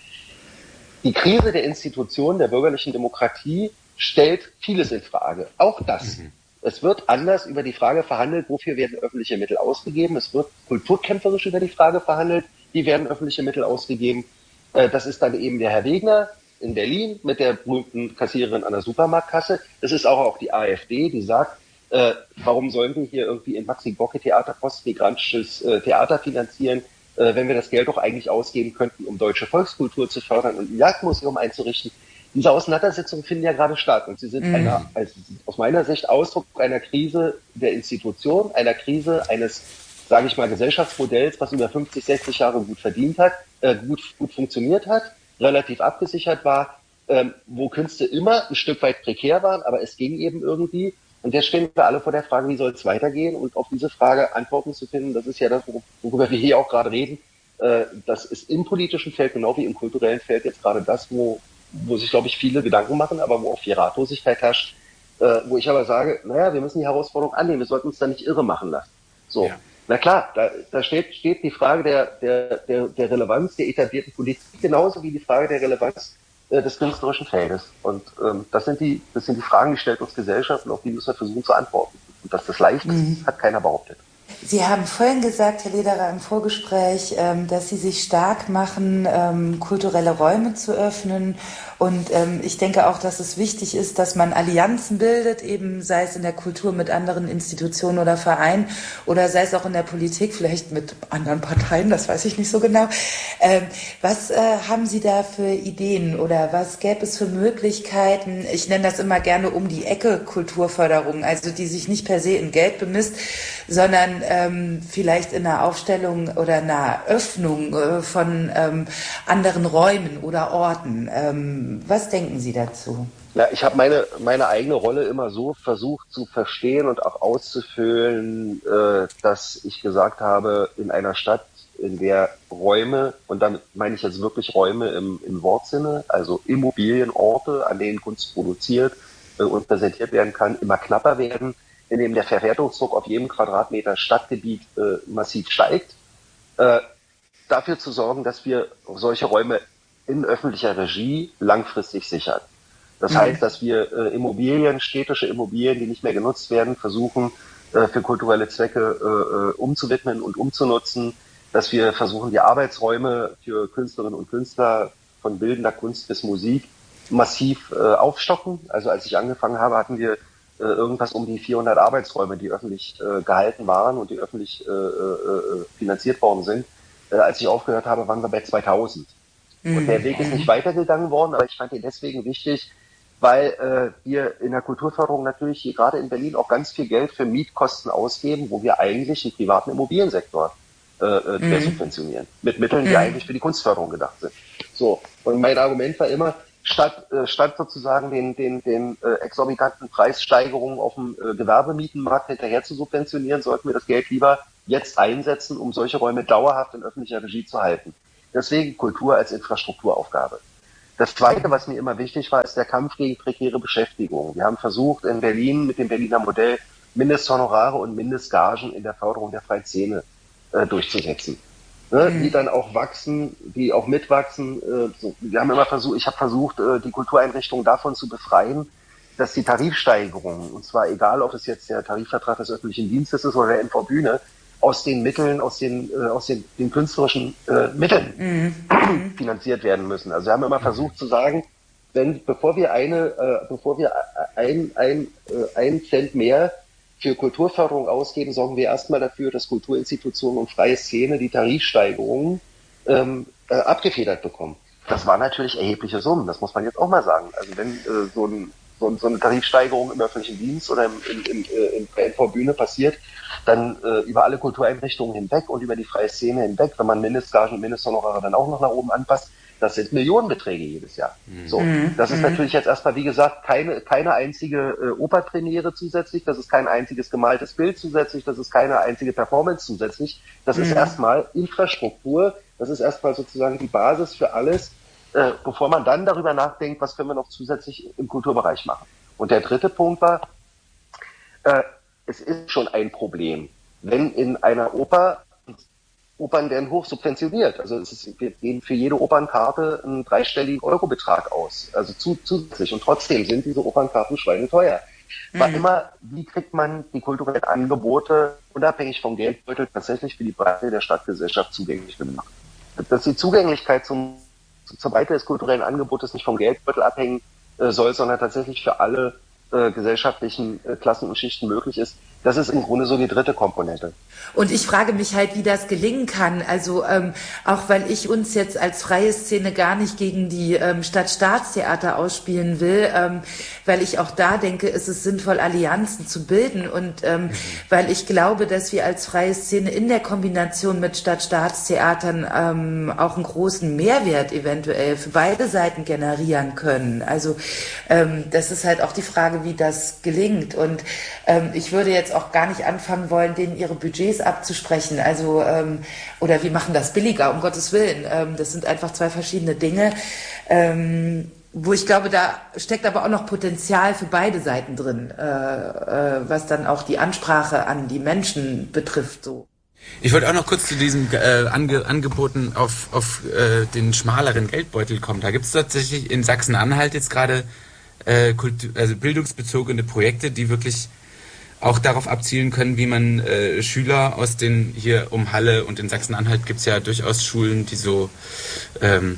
Die Krise der Institutionen der bürgerlichen Demokratie stellt vieles in Frage. Auch das. Mhm. Es wird anders über die Frage verhandelt, wofür werden öffentliche Mittel ausgegeben. Es wird kulturkämpferisch über die Frage verhandelt, wie werden öffentliche Mittel ausgegeben. Das ist dann eben der Herr Wegner in Berlin mit der berühmten Kassiererin an der Supermarktkasse. Das ist auch, auch die AfD, die sagt, äh, warum sollen wir hier irgendwie in Maxi-Gorki-Theater postmigrantisches äh, Theater finanzieren, äh, wenn wir das Geld doch eigentlich ausgeben könnten, um deutsche Volkskultur zu fördern und ein Jagdmuseum einzurichten. Diese Auseinandersetzungen finden ja gerade statt und sie sind mhm. einer, also aus meiner Sicht Ausdruck einer Krise der Institution, einer Krise eines, sage ich mal, Gesellschaftsmodells, was über fünfzig, sechzig Jahre gut verdient hat, äh, gut, gut funktioniert hat, relativ abgesichert war, ähm, wo Künste immer ein Stück weit prekär waren, aber es ging eben irgendwie. Und jetzt stehen wir alle vor der Frage, wie soll es weitergehen? Und auf diese Frage Antworten zu finden, das ist ja das, worüber wir hier auch gerade reden. Äh, das ist im politischen Feld genau wie im kulturellen Feld jetzt gerade das, wo wo sich, glaube ich, viele Gedanken machen, aber wo auch viel Ratlosigkeit herrscht, äh, wo ich aber sage, naja, wir müssen die Herausforderung annehmen, wir sollten uns da nicht irre machen lassen. So, ja. Na klar, da, da steht, steht die Frage der, der, der, der Relevanz der etablierten Politik genauso wie die Frage der Relevanz äh, des künstlerischen Feldes. Und ähm, das sind die, das sind die Fragen, die stellt uns Gesellschaft und auf die müssen wir versuchen zu antworten. Und dass das leicht mhm. ist, hat keiner behauptet. Sie haben vorhin gesagt, Herr Lederer, im Vorgespräch, dass Sie sich stark machen, kulturelle Räume zu öffnen. Und ich denke auch, dass es wichtig ist, dass man Allianzen bildet, eben sei es in der Kultur mit anderen Institutionen oder Vereinen oder sei es auch in der Politik, vielleicht mit anderen Parteien, das weiß ich nicht so genau. Was haben Sie da für Ideen oder was gäbe es für Möglichkeiten? Ich nenne das immer gerne um die Ecke Kulturförderung, also die sich nicht per se in Geld bemisst, sondern ähm, vielleicht in einer Aufstellung oder einer Öffnung äh, von ähm, anderen Räumen oder Orten. Ähm, was denken Sie dazu? Ja, ich habe meine meine eigene Rolle immer so versucht zu verstehen und auch auszufüllen, äh, dass ich gesagt habe, in einer Stadt, in der Räume, und damit meine ich jetzt wirklich Räume im, im Wortsinne, also Immobilienorte, an denen Kunst produziert äh, und präsentiert werden kann, immer knapper werden, in dem der Verwertungsdruck auf jedem Quadratmeter Stadtgebiet äh, massiv steigt, äh, dafür zu sorgen, dass wir solche Räume in öffentlicher Regie langfristig sichern. Das mhm. heißt, dass wir äh, Immobilien, städtische Immobilien, die nicht mehr genutzt werden, versuchen äh, für kulturelle Zwecke äh, umzuwidmen und umzunutzen, dass wir versuchen, die Arbeitsräume für Künstlerinnen und Künstler von bildender Kunst bis Musik massiv äh, aufstocken. Also als ich angefangen habe, hatten wir äh, irgendwas um die vierhundert Arbeitsräume, die öffentlich äh, gehalten waren und die öffentlich äh, äh, finanziert worden sind. Äh, als ich aufgehört habe, waren wir bei zweitausend. Mhm. Und der Weg ist nicht weitergegangen worden, aber ich fand ihn deswegen wichtig, weil äh, wir in der Kulturförderung natürlich hier gerade in Berlin auch ganz viel Geld für Mietkosten ausgeben, wo wir eigentlich einen privaten Immobiliensektor äh, mhm. subventionieren. Mit Mitteln, die mhm. eigentlich für die Kunstförderung gedacht sind. So. Und mein Argument war immer, statt, äh, statt sozusagen den, den, den äh, exorbitanten Preissteigerungen auf dem äh, Gewerbemietenmarkt hinterher zu subventionieren, sollten wir das Geld lieber jetzt einsetzen, um solche Räume dauerhaft in öffentlicher Regie zu halten. Deswegen Kultur als Infrastrukturaufgabe. Das Zweite, was mir immer wichtig war, ist der Kampf gegen prekäre Beschäftigung. Wir haben versucht, in Berlin mit dem Berliner Modell Mindesthonorare und Mindestgagen in der Förderung der freien Szene äh, durchzusetzen. Ne, mhm. Die dann auch wachsen, die auch mitwachsen. Äh, so. Wir haben immer versucht, ich habe versucht, äh, die Kultureinrichtungen davon zu befreien, dass die Tarifsteigerungen, und zwar egal, ob es jetzt der Tarifvertrag des öffentlichen Dienstes ist oder der N V Bühne, aus den Mitteln, aus den, äh, aus den, den künstlerischen äh, Mitteln mhm. finanziert werden müssen. Also wir haben immer versucht zu sagen, wenn, bevor wir eine, äh, bevor wir ein, ein, äh, ein Cent mehr für Kulturförderung ausgeben, sorgen wir erstmal dafür, dass Kulturinstitutionen und freie Szene die Tarifsteigerungen ähm, äh, abgefedert bekommen. Das waren natürlich erhebliche Summen, das muss man jetzt auch mal sagen. Also wenn äh, so, ein, so, ein, so eine Tarifsteigerung im öffentlichen Dienst oder im, im, im, in der N V Bühne passiert, dann äh, über alle Kultureinrichtungen hinweg und über die freie Szene hinweg, wenn man Mindestgagen und Mindesthonorare dann auch noch nach oben anpasst, das sind Millionenbeträge jedes Jahr. Mhm. So, das ist natürlich jetzt erstmal, wie gesagt, keine keine einzige äh, Operpremiere zusätzlich, das ist kein einziges gemaltes Bild zusätzlich, das ist keine einzige Performance zusätzlich. Das mhm. ist erstmal Infrastruktur, das ist erstmal sozusagen die Basis für alles, äh, bevor man dann darüber nachdenkt, was können wir noch zusätzlich im Kulturbereich machen. Und der dritte Punkt war, äh, es ist schon ein Problem, wenn in einer Oper Opern werden hoch subventioniert. Also es ist, wir geben für jede Opernkarte einen dreistelligen Eurobetrag aus, also zu, zusätzlich. Und trotzdem sind diese Opernkarten schweineteuer. Mhm. War immer, wie kriegt man die kulturellen Angebote unabhängig vom Geldbeutel tatsächlich für die Breite der Stadtgesellschaft zugänglich gemacht? Dass die Zugänglichkeit zum, zur Breite des kulturellen Angebotes nicht vom Geldbeutel abhängen äh, soll, sondern tatsächlich für alle äh, gesellschaftlichen äh, Klassen und Schichten möglich ist, das ist im Grunde so die dritte Komponente. Und ich frage mich halt, wie das gelingen kann. Also ähm, auch weil ich uns jetzt als freie Szene gar nicht gegen die ähm, Stadt-Staatstheater ausspielen will, ähm, weil ich auch da denke, ist es sinnvoll, Allianzen zu bilden. Und ähm, mhm. weil ich glaube, dass wir als freie Szene in der Kombination mit Stadt-Staatstheatern ähm, auch einen großen Mehrwert eventuell für beide Seiten generieren können. Also ähm, das ist halt auch die Frage, wie das gelingt. Und ähm, ich würde jetzt auch gar nicht anfangen wollen, denen ihre Budgets abzusprechen. Also ähm, oder wir machen das billiger, um Gottes Willen. Ähm, das sind einfach zwei verschiedene Dinge, ähm, wo ich glaube, da steckt aber auch noch Potenzial für beide Seiten drin, äh, äh, was dann auch die Ansprache an die Menschen betrifft. So. Ich wollte auch noch kurz zu diesen äh, Ange- Angeboten auf, auf äh, den schmaleren Geldbeutel kommen. Da gibt es tatsächlich in Sachsen-Anhalt jetzt gerade äh, Kultur- also bildungsbezogene Projekte, die wirklich auch darauf abzielen können, wie man äh, Schüler aus den, hier um Halle und in Sachsen-Anhalt gibt es ja durchaus Schulen, die so ähm,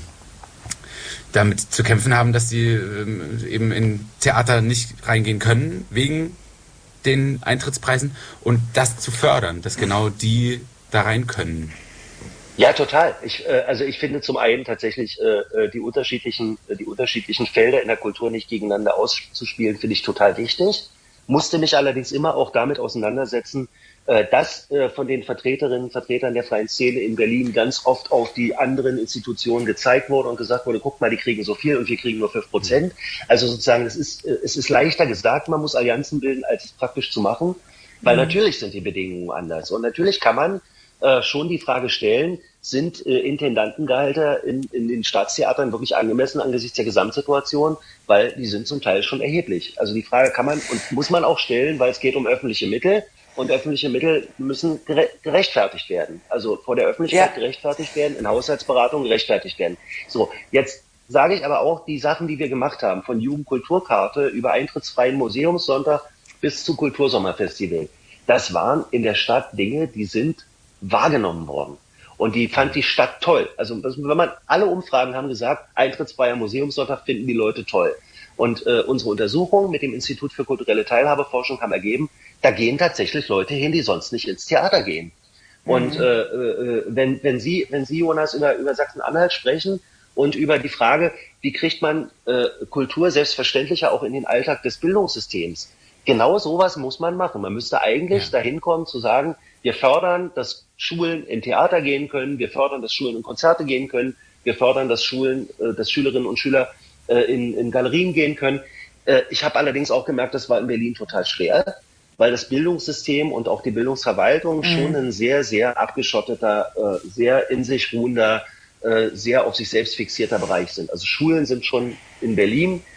damit zu kämpfen haben, dass sie ähm, eben in Theater nicht reingehen können, wegen den Eintrittspreisen, und das zu fördern, dass genau die da rein können. Ja, total. Ich, äh, also ich finde zum einen tatsächlich äh, die unterschiedlichen, die unterschiedlichen Felder in der Kultur nicht gegeneinander auszuspielen, finde ich total wichtig. Musste mich allerdings immer auch damit auseinandersetzen, äh, dass äh, von den Vertreterinnen und Vertretern der freien Szene in Berlin ganz oft auf die anderen Institutionen gezeigt wurde und gesagt wurde, guck mal, die kriegen so viel und wir kriegen nur fünf Prozent. Also sozusagen, es ist, äh, es ist leichter gesagt, man muss Allianzen bilden, als es praktisch zu machen, weil mhm. natürlich sind die Bedingungen anders. Und natürlich kann man äh, schon die Frage stellen, sind äh, Intendantengehalter in, in den Staatstheatern wirklich angemessen angesichts der Gesamtsituation, weil die sind zum Teil schon erheblich. Also die Frage kann man und muss man auch stellen, weil es geht um öffentliche Mittel und öffentliche Mittel müssen gere- gerechtfertigt werden. Also vor der Öffentlichkeit ja. gerechtfertigt werden, in Haushaltsberatungen gerechtfertigt werden. So, jetzt sage ich aber auch, die Sachen, die wir gemacht haben, von Jugendkulturkarte über eintrittsfreien Museumssonntag bis zu Kultursommerfestival, das waren in der Stadt Dinge, die sind wahrgenommen worden. Und die fand die Stadt toll. Also wenn man, alle Umfragen haben gesagt, eintrittsfreier Museumssonntag finden die Leute toll. Und äh, unsere Untersuchung mit dem Institut für kulturelle Teilhabeforschung haben ergeben, da gehen tatsächlich Leute hin, die sonst nicht ins Theater gehen. Und äh, äh, wenn, wenn Sie, wenn Sie, Jonas, über, über Sachsen-Anhalt sprechen und über die Frage, wie kriegt man äh, Kultur selbstverständlicher auch in den Alltag des Bildungssystems, genau sowas muss man machen. Man müsste eigentlich ja. dahin kommen zu sagen, wir fördern, dass Schulen in Theater gehen können, wir fördern, dass Schulen in Konzerte gehen können, wir fördern, dass Schulen, äh, dass Schülerinnen und Schüler äh, in, in Galerien gehen können. Äh, ich habe allerdings auch gemerkt, das war in Berlin total schwer, weil das Bildungssystem und auch die Bildungsverwaltung mhm. schon ein sehr, sehr abgeschotteter, äh, sehr in sich ruhender, äh, sehr auf sich selbst fixierter Bereich sind. Also Schulen sind schon in Berlin